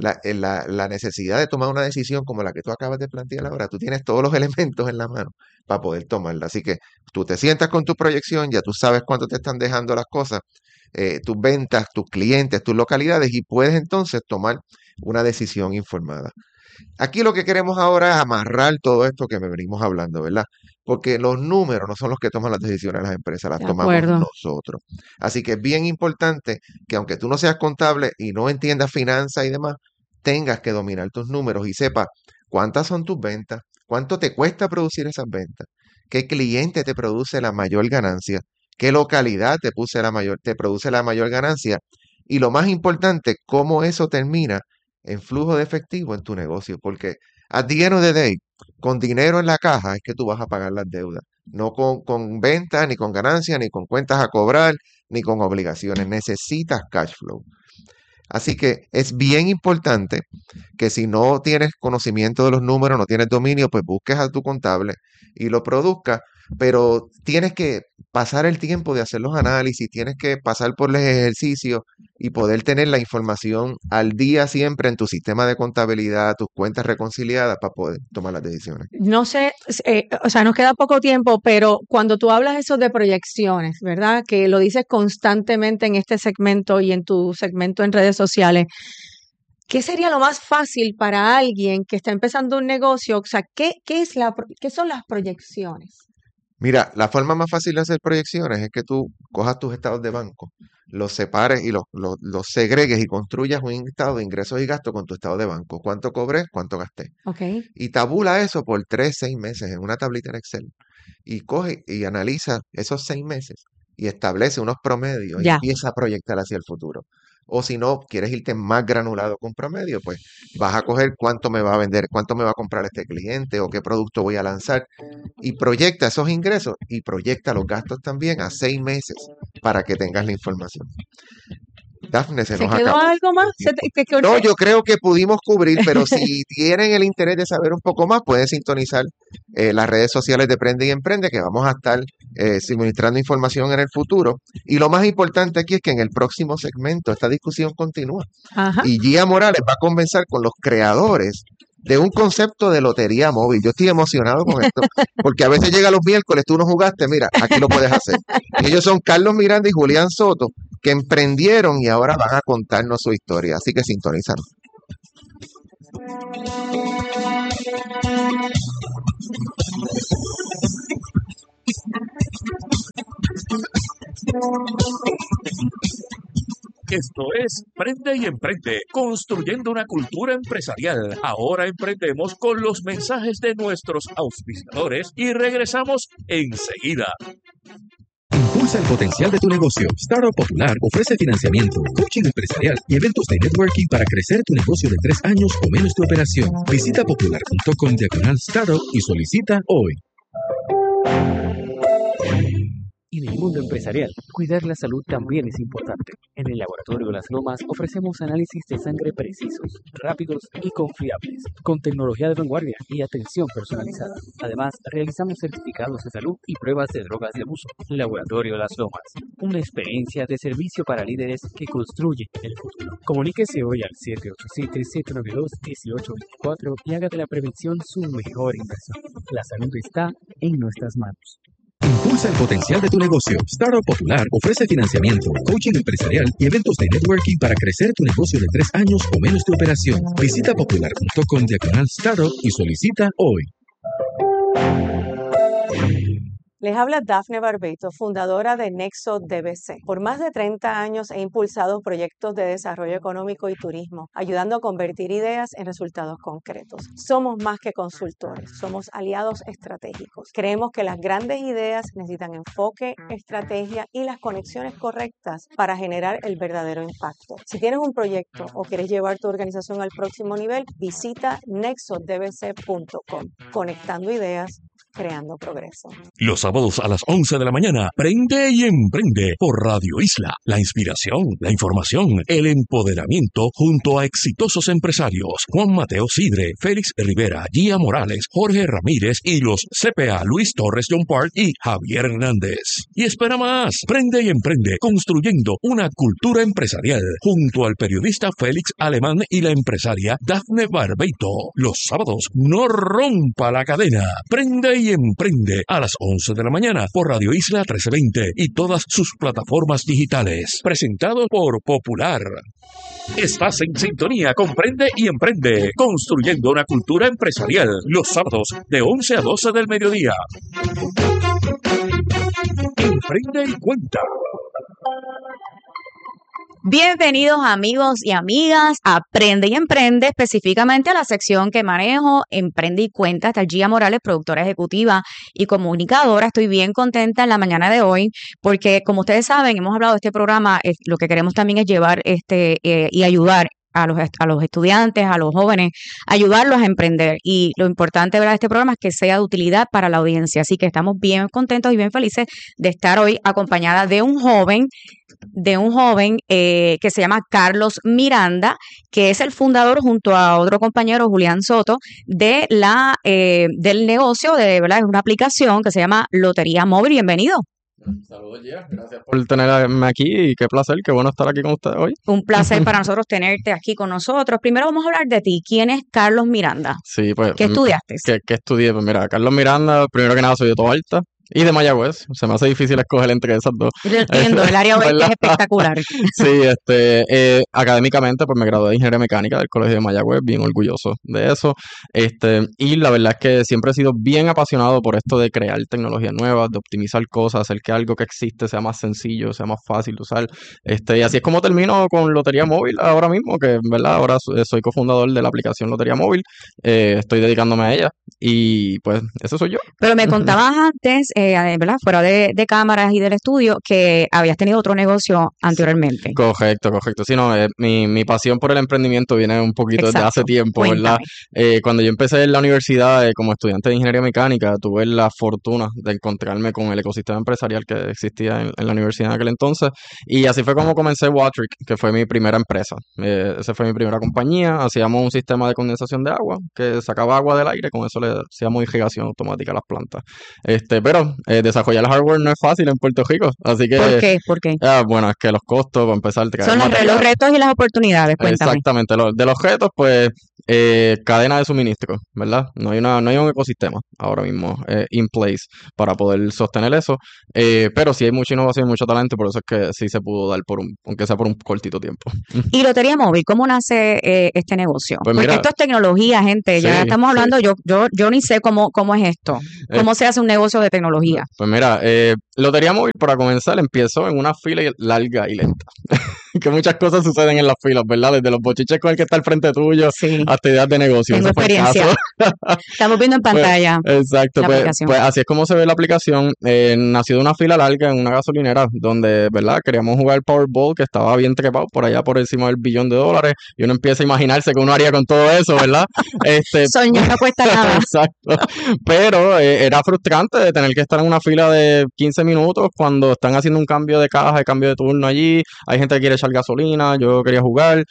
la necesidad de tomar una decisión como la que tú acabas de plantear ahora, tú tienes todos los elementos en la mano para poder tomarla. Así que tú te sientas con tu proyección, ya tú sabes cuánto te están dejando las cosas, tus ventas, tus clientes, tus localidades y puedes entonces tomar una decisión informada. Aquí lo que queremos ahora es amarrar todo esto que me venimos hablando, ¿verdad? Porque los números no son los que toman las decisiones de las empresas, las De tomamos acuerdo. nosotros. Así que es bien importante que aunque tú no seas contable y no entiendas finanzas y demás, tengas que dominar tus números y sepas cuántas son tus ventas, cuánto te cuesta producir esas ventas, qué cliente te produce la mayor ganancia, qué localidad te produce la mayor ganancia y lo más importante, cómo eso termina en flujo de efectivo en tu negocio, porque at the end of the day, con dinero en la caja es que tú vas a pagar las deudas, no con ventas, ni con ganancias, ni con cuentas a cobrar, ni con obligaciones. Necesitas cash flow. Así que es bien importante que si no tienes conocimiento de los números, no tienes dominio, pues busques a tu contable y lo produzcas, pero tienes que pasar el tiempo de hacer los análisis, tienes que pasar por los ejercicios y poder tener la información al día siempre en tu sistema de contabilidad, tus cuentas reconciliadas para poder tomar las decisiones. No sé, o sea, nos queda poco tiempo, pero cuando tú hablas eso de proyecciones, ¿verdad? Que lo dices constantemente en este segmento y en tu segmento en redes sociales, ¿qué sería lo más fácil para alguien que está empezando un negocio? O sea, ¿qué son las proyecciones? Mira, la forma más fácil de hacer proyecciones es que tú cojas tus estados de banco, los separes y los segregues y construyas un estado de ingresos y gastos con tu estado de banco. ¿Cuánto cobré? ¿Cuánto gasté? Ok. Y tabula eso por 3, 6 meses en una tablita en Excel. Y coge y analiza esos 6 meses y establece unos promedios y Ya. empieza a proyectar hacia el futuro. O si no, quieres irte más granulado con promedio, pues vas a coger cuánto me va a vender, cuánto me va a comprar este cliente o qué producto voy a lanzar. Y proyecta esos ingresos y proyecta los gastos también a 6 meses para que tengas la información. Dafne, se ¿Se nos quedó acabó. algo más? No, yo creo que pudimos cubrir, pero si tienen el interés de saber un poco más, pueden sintonizar las redes sociales de Prende y Emprende, que vamos a estar suministrando información en el futuro. Y lo más importante aquí es que en el próximo segmento esta discusión continúa. Ajá. Y Gia Morales va a conversar con los creadores de un concepto de lotería móvil. Yo estoy emocionado con esto, porque a veces llega los miércoles, tú no jugaste, mira, aquí lo puedes hacer. Y ellos son Carlos Miranda y Julián Soto, que emprendieron y ahora van a contarnos su historia. Así que sintonízanos. Esto es Prende y Emprende, construyendo una cultura empresarial. Ahora emprendemos con los mensajes de nuestros auspiciadores y regresamos enseguida. Impulsa el potencial de tu negocio. Startup Popular ofrece financiamiento, coaching empresarial y eventos de networking para crecer tu negocio de 3 años o menos tu operación. Visita popular.com/startup y solicita hoy. En el mundo empresarial, cuidar la salud también es importante. En el Laboratorio de las Lomas ofrecemos análisis de sangre precisos, rápidos y confiables, con tecnología de vanguardia y atención personalizada. Además, realizamos certificados de salud y pruebas de drogas de abuso. Laboratorio de las Lomas, una experiencia de servicio para líderes que construye el futuro. Comuníquese hoy al 787-792-1824 y haga de la prevención su mejor inversión. La salud está en nuestras manos. Impulsa el potencial de tu negocio. Startup Popular ofrece financiamiento, coaching empresarial y eventos de networking para crecer tu negocio de 3 años o menos tu operación. Visita popular.com/startup y solicita hoy. Les habla Dafne Barbeito, fundadora de Nexo DBC. Por más de 30 años he impulsado proyectos de desarrollo económico y turismo, ayudando a convertir ideas en resultados concretos. Somos más que consultores, somos aliados estratégicos. Creemos que las grandes ideas necesitan enfoque, estrategia y las conexiones correctas para generar el verdadero impacto. Si tienes un proyecto o quieres llevar tu organización al próximo nivel, visita nexodbc.com. Conectando ideas, creando progreso. Los sábados a las 11 de la mañana, Prende y Emprende por Radio Isla. La inspiración, la información, el empoderamiento junto a exitosos empresarios. Juan Mateo Sidre, Félix Rivera, Gia Morales, Jorge Ramírez y los CPA Luis Torres John Park y Javier Hernández. Y espera más, Prende y Emprende, construyendo una cultura empresarial junto al periodista Félix Alemán y la empresaria Dafne Barbeito. Los sábados, no rompa la cadena. Prende y Emprende a las 11 de la mañana por Radio Isla 1320 y todas sus plataformas digitales. Presentado por Popular. Estás en sintonía con Prende y Emprende, construyendo una cultura empresarial. Los sábados de 11 a 12 del mediodía. Emprende y cuenta. Bienvenidos amigos y amigas a Aprende y Emprende, específicamente a la sección que manejo, Emprende y Cuenta. Está Gia Morales, productora ejecutiva y comunicadora. Estoy bien contenta en la mañana de hoy porque, como ustedes saben, hemos hablado de este programa, lo que queremos también es llevar y ayudar a los estudiantes, a los jóvenes, ayudarlos a emprender. Y lo importante de este programa es que sea de utilidad para la audiencia. Así que estamos bien contentos y bien felices de estar hoy acompañada de un joven que se llama Carlos Miranda, que es el fundador junto a otro compañero, Julián Soto, de del negocio ¿verdad? Es una aplicación que se llama Lotería Móvil. Bienvenido. Saludos, Gia. Gracias por tenerme aquí y qué placer, qué bueno estar aquí con ustedes hoy. Un placer para nosotros tenerte aquí con nosotros. Primero vamos a hablar de ti. ¿Quién es Carlos Miranda? Sí, pues. ¿Qué estudiaste? ¿Qué estudié? Pues mira, Carlos Miranda, primero que nada soy de Toalta y de Mayagüez. Se me hace difícil escoger entre esas dos. Yo entiendo, el área oeste es espectacular. Sí, académicamente pues me gradué de Ingeniería Mecánica del Colegio de Mayagüez, bien orgulloso de eso. Y la verdad es que siempre he sido bien apasionado por esto de crear tecnologías nuevas, de optimizar cosas, hacer que algo que existe sea más sencillo, sea más fácil de usar. Y así es como termino con Lotería Móvil ahora mismo, que verdad ahora soy cofundador de la aplicación Lotería Móvil. Estoy dedicándome a ella y pues eso soy yo. Pero me contabas antes, ¿verdad? Fuera de cámaras y del estudio, que habías tenido otro negocio anteriormente. Correcto. Sí, no, mi pasión por el emprendimiento viene un poquito desde hace Exacto. tiempo, ¿verdad? Cuéntame. Cuando yo empecé en la universidad como estudiante de ingeniería mecánica, tuve la fortuna de encontrarme con el ecosistema empresarial que existía en la universidad en aquel entonces, y así fue como comencé Watric, que fue mi primera empresa. Esa fue mi primera compañía. Hacíamos un sistema de condensación de agua que sacaba agua del aire, con eso le hacíamos irrigación automática a las plantas. Pero desarrollar hardware no es fácil en Puerto Rico, así que ¿Por qué? ¿Por qué? bueno, es que los costos, para empezar, te caen Son los material. retos y las oportunidades, cuéntame. Exactamente, de los retos, pues cadena de suministro, ¿verdad? No hay un ecosistema ahora mismo in place para poder sostener eso, pero sí hay mucha innovación y mucho talento, y por eso es que sí se pudo dar aunque sea por un cortito tiempo. Y Lotería Móvil, ¿cómo nace este negocio? Pues Porque mira, esto es tecnología, gente. Ya sí, estamos sí. hablando, yo ni sé cómo es esto. ¿Cómo se hace un negocio de tecnología? Pues mira, Lotería Móvil, para comenzar, empezó en una fila larga y lenta. Que muchas cosas suceden en las filas, ¿verdad? Desde los bochiches con el que está al frente tuyo Sí, hasta ideas de negocio. tengo Ese fue el experiencia. caso. Estamos viendo en Pues, pantalla exacto, la pues, aplicación. pues así es como se ve la aplicación. Nació de una fila larga en una gasolinera donde, ¿verdad? Queríamos jugar Powerball, que estaba bien trepado por allá por encima del $1 billón, y uno empieza a imaginarse que uno haría con todo eso, ¿verdad? Soñar no cuesta nada. Exacto. Pero era frustrante de tener que estar en una fila de 15 minutos cuando están haciendo un cambio de caja, de cambio de turno allí. Hay gente que quiere echar gasolina, yo quería jugar.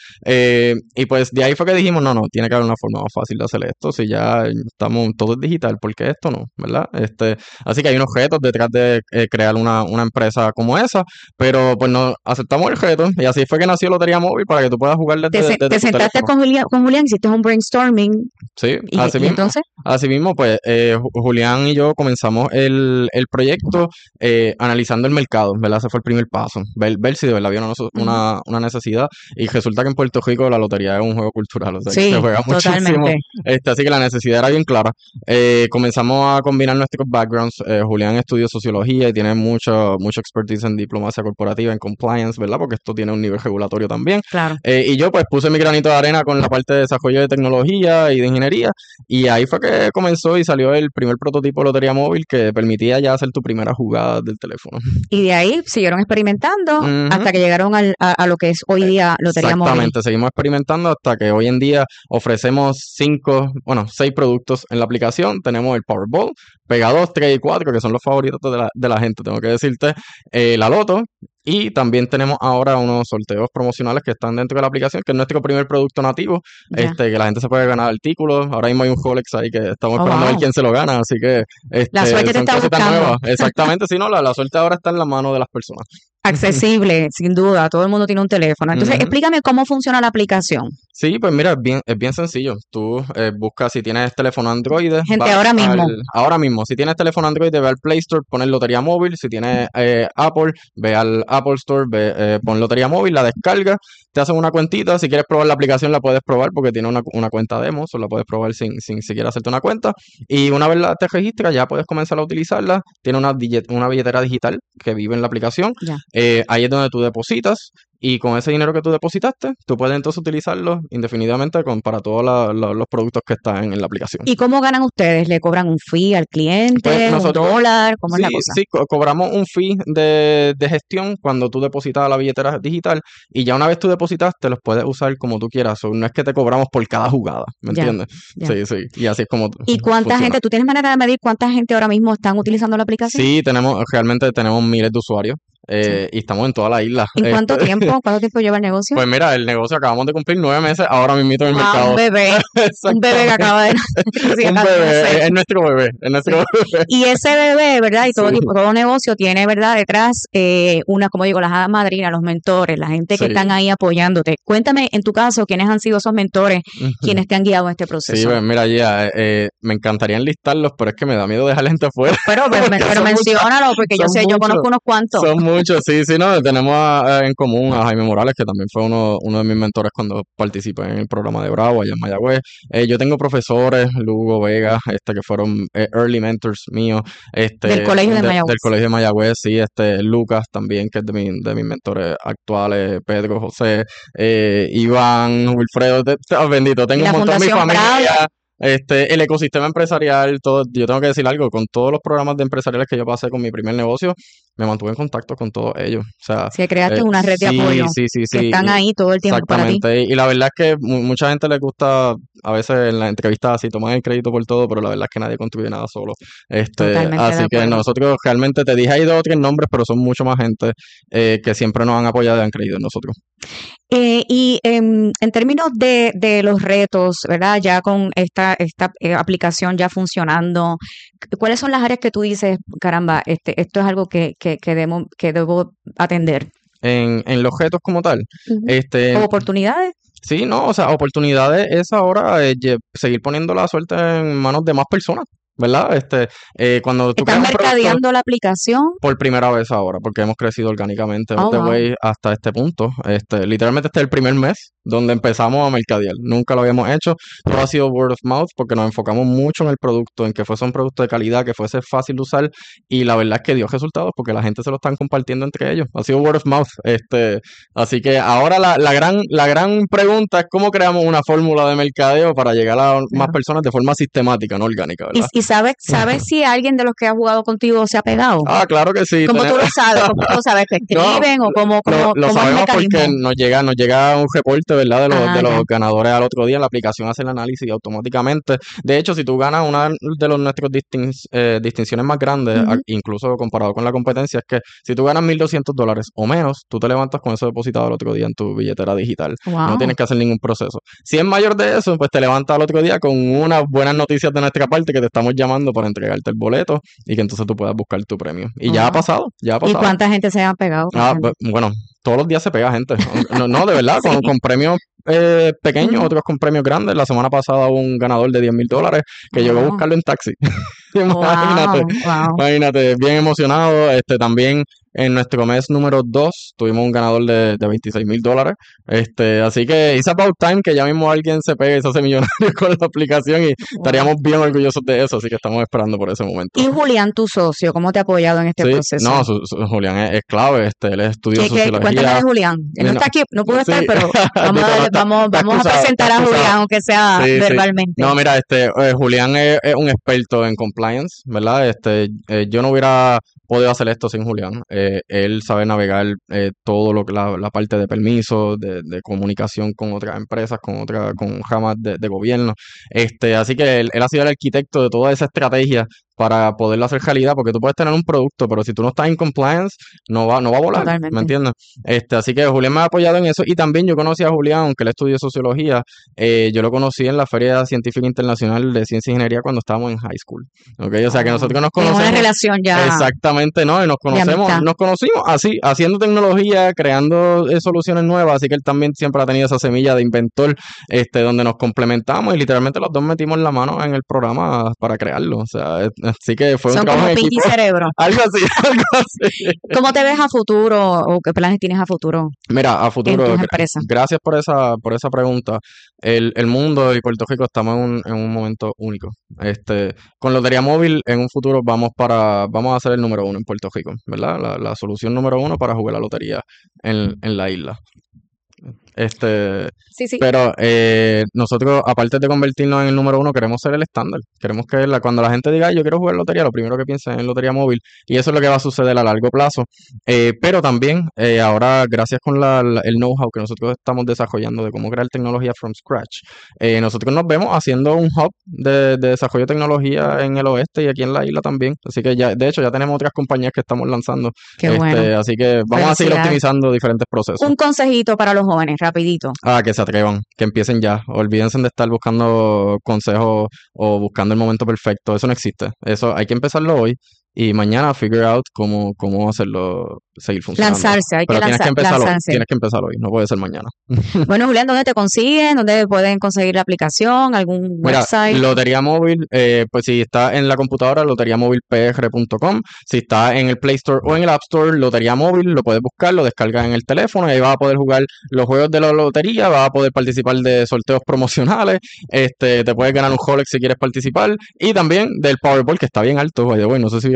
Y pues de ahí fue que dijimos, no, tiene que haber una forma más fácil de hacer esto. Si ya estamos todo es digital, ¿por qué esto no? ¿Verdad? Así que hay unos retos detrás de crear una empresa como esa, pero pues no aceptamos el reto y así fue que nació Lotería Móvil para que tú puedas jugar desde Te tu sentaste teléfono. con Julián, hiciste un brainstorming Sí, y así mismo. entonces, Así mismo, pues Julián y yo comenzamos el proyecto analizando el mercado, ¿verdad? Ese fue el primer paso, ver si de verdad había una necesidad, y resulta que en Puerto Rico la lotería es un juego cultural, o sea, que sí, se juega muchísimo, totalmente. así que la necesidad era bien clara. Comenzamos a combinar nuestros backgrounds. Julián estudió sociología y tiene mucho expertise en diplomacia corporativa, en compliance, ¿verdad? Porque esto tiene un nivel regulatorio también. Claro. Y yo pues puse mi granito de arena con la parte de desarrollo de tecnología y de ingeniería, y ahí fue que comenzó y salió el primer prototipo de Lotería Móvil que permitía ya hacer tu primera jugada del teléfono. Y de ahí siguieron experimentando Ujú. hasta que llegaron a lo que es hoy día Lotería Móvil. Exactamente, seguimos experimentando hasta que hoy en día ofrecemos 6 productos en la aplicación. Tenemos el Powerball, Pega 2, 3 y 4, que son los favoritos de la gente, tengo que decirte, la Loto, y también tenemos ahora unos sorteos promocionales que están dentro de la aplicación, que es nuestro primer producto nativo, Ya. que la gente se puede ganar artículos. Ahora mismo hay un Rolex ahí que estamos Oh, esperando a ver wow. quién se lo gana, así que La suerte te son está cositas buscando. nuevas. Exactamente, sí, no, la suerte ahora está en la mano de las personas. Accesible, sin duda, todo el mundo tiene un teléfono. Entonces, Ujú. explícame cómo funciona la aplicación. Sí, pues mira, es bien sencillo. Tú buscas si tienes teléfono Android. Gente, vas ahora mismo. Si tienes teléfono Android, ve al Play Store, pones Lotería Móvil. Si tienes Apple, ve al Apple Store, pon Lotería Móvil, la descargas, te hacen una cuentita. Si quieres probar la aplicación, la puedes probar porque tiene una cuenta demo, o la puedes probar sin siquiera hacerte una cuenta. Y una vez te registras, ya puedes comenzar a utilizarla. Tiene una billetera digital que vive en la aplicación. Ya. Ahí es donde tú depositas, y con ese dinero que tú depositaste, tú puedes entonces utilizarlo indefinidamente para todos los productos que están en la aplicación. ¿Y cómo ganan ustedes? ¿Le cobran un fee al cliente, Pues nosotros, un dólar? ¿Cómo es la sí, cosa? sí, cobramos un fee de gestión cuando tú depositas a la billetera digital, y ya una vez tú depositaste, los puedes usar como tú quieras. No es que te cobramos por cada jugada, ¿me Ya, entiendes? ya. Sí, y así es como ¿Y cuánta funciona. gente, tú tienes manera de medir cuánta gente ahora mismo están utilizando la aplicación? Sí, realmente tenemos miles de usuarios, Sí. y estamos en toda la isla. ¿En cuánto tiempo? ¿Cuánto tiempo lleva el negocio? Pues mira, el negocio acabamos de cumplir 9 meses ahora mismo en el Wow, mercado. un bebé que acaba de sí, Un no bebé, sé. es nuestro bebé, es nuestro bebé. Y ese bebé, ¿verdad? Y todo Sí. todo negocio tiene, ¿verdad? Detrás como digo, las hadas madrinas, los mentores, la gente que Sí. están ahí apoyándote. Cuéntame, en tu caso, ¿quiénes han sido esos mentores quienes te han guiado en este proceso? Sí, pues mira, ya, me encantaría enlistarlos, pero es que me da miedo dejar gente fuera. Pero Porque son menciónalo, porque yo son sé, yo conozco muchos. unos cuantos. Son muchos, sí, no, tenemos en común a Jaime Morales, que también fue uno de mis mentores cuando participé en el programa de Bravo allá en Mayagüez. Yo tengo profesores, Lugo Vega, que fueron early mentors míos, Del colegio de Mayagüez. Del colegio de Mayagüez, sí, Lucas también, que es de mis mentores actuales, Pedro, José, Iván, Wilfredo, bendito, tengo Y un la montón de mi Fundación familia. El ecosistema empresarial, todo, yo tengo que decir algo, con todos los programas de empresariales que yo pasé con mi primer negocio, me mantuve en contacto con todos ellos. O sea, Si creaste una red de apoyo sí, que están ahí todo el tiempo para ti. exactamente. Y la verdad es que mucha gente le gusta, a veces en las entrevistas así, toman el crédito por todo, pero la verdad es que nadie construye nada solo. Totalmente de Así que acuerdo. nosotros realmente, te dije ahí 2 o 3 nombres, pero son mucho más gente que siempre nos han apoyado y han creído en nosotros. En términos de los retos, ¿verdad? Ya con esta aplicación ya funcionando, ¿cuáles son las áreas que tú dices, caramba, esto es algo que debo atender? En los retos como tal, ¿O oportunidades? sí, no, o sea, oportunidades es ahora seguir poniendo la suerte en manos de más personas, ¿verdad? Cuando tú ¿Están creas un producto mercadeando la aplicación? por primera vez ahora, porque hemos crecido orgánicamente Oh, wow. hasta este punto. Literalmente este es el primer mes donde empezamos a mercadear. Nunca lo habíamos hecho. Todo ha sido word of mouth porque nos enfocamos mucho en el producto, en que fuese un producto de calidad, que fuese fácil de usar, y la verdad es que dio resultados porque la gente se lo están compartiendo entre ellos. Ha sido word of mouth. Así que ahora la gran pregunta es cómo creamos una fórmula de mercadeo para llegar a más Claro. personas de forma sistemática, no orgánica, ¿verdad? ¿Y sabes si alguien de los que ha jugado contigo se ha pegado? Ah, claro que sí. ¿Cómo tú lo sabes? ¿Cómo tú lo sabes? ¿Que escriben o cómo Lo es el sabemos porque mecanismo? nos llega un reporte, ¿verdad? De los Ya. ganadores al otro día. La aplicación hace el análisis automáticamente. De hecho, si tú ganas una de nuestras distinciones más grandes, Ujú. incluso comparado con la competencia, es que si tú ganas $1,200 o menos, tú te levantas con eso depositado el otro día en tu billetera digital. No Wow. tienes que hacer ningún proceso. Si es mayor de eso, pues te levantas al otro día con unas buenas noticias de nuestra parte que te estamos llamando para entregarte el boleto y que entonces tú puedas buscar tu premio. Y ya ha Wow. pasado, ya ha ¿Y pasado. cuánta gente se ha pegado? por Ah, ejemplo? bueno, todos los días se pega gente. No, de verdad, Sí. con premios pequeños, Ujú. otros con premios grandes. La semana pasada hubo un ganador de $10,000 que llegó a Wow. buscarlo en taxi. Wow. Wow. Imagínate, bien emocionado. También en nuestro mes número 2 tuvimos un ganador de $26,000. Así que it's about time que ya mismo alguien se pegue y se hace millonario con la aplicación y estaríamos bien orgullosos de eso. Así que estamos esperando por ese momento. Y Julián, tu socio, ¿cómo te ha apoyado en este Sí, proceso? no, Julián es clave. Él estudió Cuéntame sociología. de Julián. Él no está aquí, no pudo estar, Sí. pero vamos No, a, está vamos a excusado, presentar a está excusado. Julián, aunque sea Sí, sí. verbalmente. No, mira, Julián es un experto en compliance, ¿verdad? Yo no hubiera podido hacer esto sin Julián. Él sabe navegar todo lo que la parte de permisos, de comunicación con otras empresas, con ramas de gobierno. Así que él ha sido el arquitecto de toda esa estrategia para poderlo hacer realidad, porque tú puedes tener un producto, pero si tú no estás en compliance, no va a volar, Totalmente. ¿me entiendes? Así que Julián me ha apoyado en eso, y también yo conocí a Julián, aunque él estudió sociología, yo lo conocí en la Feria Científica Internacional de Ciencia e Ingeniería cuando estábamos en high school, ¿ok? O sea que nosotros nos Tienen conocemos. una relación ya. Exactamente, ¿no? Y nos amistad. conocimos así, haciendo tecnología, creando soluciones nuevas, así que él también siempre ha tenido esa semilla de inventor, donde nos complementamos y literalmente los dos metimos la mano en el programa para crearlo, o sea, así que fue un Son trabajo como en Pinky equipo. Cerebro. Algo así, algo así. ¿Cómo te ves a futuro o qué planes tienes a futuro Mira, a en futuro, tus empresas? gracias por esa pregunta. El mundo y Puerto Rico estamos en un momento único. Con Lotería Móvil, en un futuro vamos a ser el número 1 en Puerto Rico, ¿verdad? La solución número 1 para jugar la lotería en la isla. Sí, sí. Pero nosotros, aparte de convertirnos en el número 1, queremos ser el estándar. Queremos que cuando la gente diga, "Ay, yo quiero jugar lotería", lo primero que piensen es en Lotería Móvil. Y eso es lo que va a suceder a largo plazo. Pero también, ahora, gracias con el know-how que nosotros estamos desarrollando de cómo crear tecnología from scratch, nosotros nos vemos haciendo un hub de desarrollo de tecnología en el oeste y aquí en la isla también. Así que de hecho, ya tenemos otras compañías que estamos lanzando. Qué bueno. Así que vamos a seguir Felicidades. optimizando diferentes procesos. Un consejito para los jóvenes, rapidito. Que se atrevan, que empiecen ya. Olvídense de estar buscando consejos o buscando el momento perfecto. Eso no existe. Eso hay que empezarlo hoy y mañana figure out cómo hacerlo seguir funcionando. Lanzarse, hay que Pero tienes que empezarlo hoy, lanzarse. tienes que empezarlo hoy, no puede ser mañana. Bueno, Julián, ¿dónde te consiguen? ¿Dónde pueden conseguir la aplicación? ¿Algún Mira, website? Lotería Móvil, pues si está en la computadora, loteriamóvilpr.com. Si está en el Play Store o en el App Store, Lotería Móvil, lo puedes buscar, lo descargas en el teléfono y ahí vas a poder jugar los juegos de la lotería, vas a poder participar de sorteos promocionales, te puedes ganar un Rolex si quieres participar, y también del Powerball, que está bien alto, by the way, no sé si vieron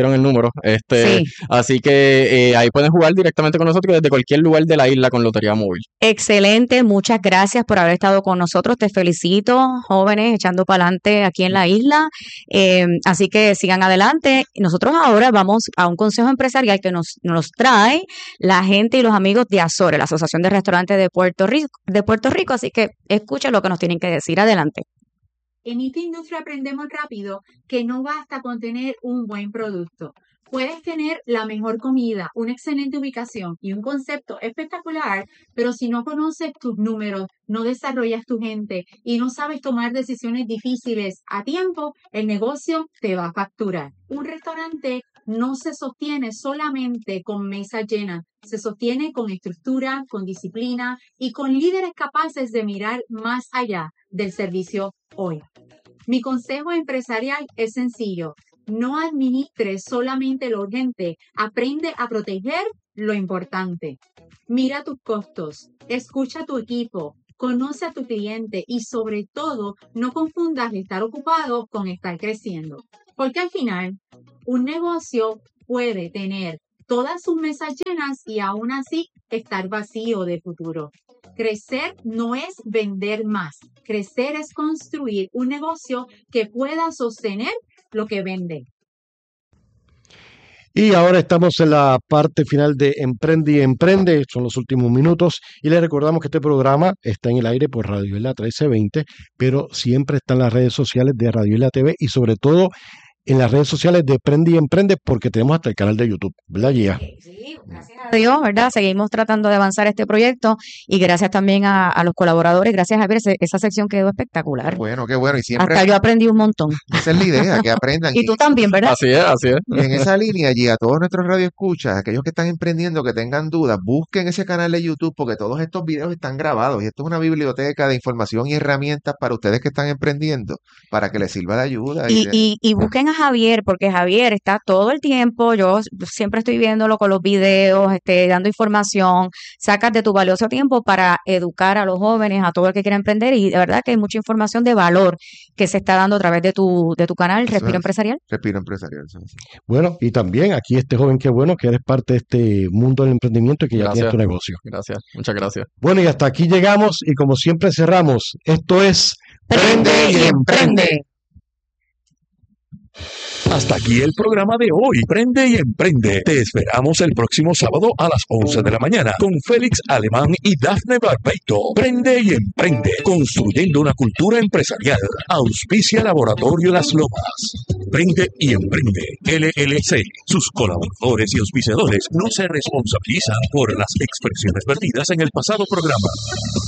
dieron el número. Sí. Así que ahí pueden jugar directamente con nosotros desde cualquier lugar de la isla con Lotería Móvil. Excelente, muchas gracias por haber estado con nosotros. Te felicito, jóvenes, echando para adelante aquí en la isla. Así que sigan adelante. Nosotros ahora vamos a un consejo empresarial que nos trae la gente y los amigos de Azores, la Asociación de Restaurantes de Puerto Rico. Así que escuchen lo que nos tienen que decir. Adelante. En esta industria aprendemos rápido que no basta con tener un buen producto. Puedes tener la mejor comida, una excelente ubicación y un concepto espectacular, pero si no conoces tus números, no desarrollas tu gente y no sabes tomar decisiones difíciles a tiempo, el negocio te va a facturar. Un restaurante no se sostiene solamente con mesas llenas, se sostiene con estructura, con disciplina y con líderes capaces de mirar más allá del servicio hoy. Mi consejo empresarial es sencillo. No administres solamente lo urgente, aprende a proteger lo importante. Mira tus costos, escucha a tu equipo, conoce a tu cliente y sobre todo no confundas estar ocupado con estar creciendo. Porque al final, un negocio puede tener todas sus mesas llenas y aún así estar vacío de futuro. Crecer no es vender más. Crecer es construir un negocio que pueda sostener lo que vende. Y ahora estamos en la parte final de Emprende y Emprende, son los últimos minutos, y les recordamos que este programa está en el aire por Radio Isla 1320, pero siempre está en las redes sociales de Radio Isla TV y sobre todo en las redes sociales de Emprende y Emprende, porque tenemos hasta el canal de YouTube, ¿verdad, Gia? Sí, gracias a Dios, ¿verdad? Seguimos tratando de avanzar este proyecto y gracias también a los colaboradores, gracias a Javier, esa sección quedó espectacular. Bueno, qué bueno. Y siempre Hasta yo aprendí un montón. esa es la idea, que aprendan. Y tú también, ¿verdad? Así es, así es. Y en esa línea, allí a todos nuestros radioescuchas, aquellos que están emprendiendo, que tengan dudas, busquen ese canal de YouTube porque todos estos videos están grabados y esto es una biblioteca de información y herramientas para ustedes que están emprendiendo, para que les sirva de ayuda. Y busquen a Javier, porque Javier está todo el tiempo, yo siempre estoy viéndolo con los videos, dando información, sacas de tu valioso tiempo para educar a los jóvenes, a todo el que quiera emprender y de verdad que hay mucha información de valor que se está dando a través de tu canal, Respiro Empresarial. Respiro Empresarial. Sí. Bueno, y también aquí este joven, qué bueno que eres parte de este mundo del emprendimiento y que ya tienes tu negocio. Gracias, muchas gracias. Bueno, y hasta aquí llegamos y como siempre cerramos, esto es Prende y Emprende. Hasta aquí el programa de hoy. Prende y Emprende. Te esperamos el próximo sábado a las 11 de la mañana con Félix Alemán y Dafne Barbeito. Prende y Emprende. Construyendo una cultura empresarial. Auspicia Laboratorio Las Lomas. Prende y Emprende. LLC. Sus colaboradores y auspiciadores no se responsabilizan por las expresiones vertidas en el pasado programa.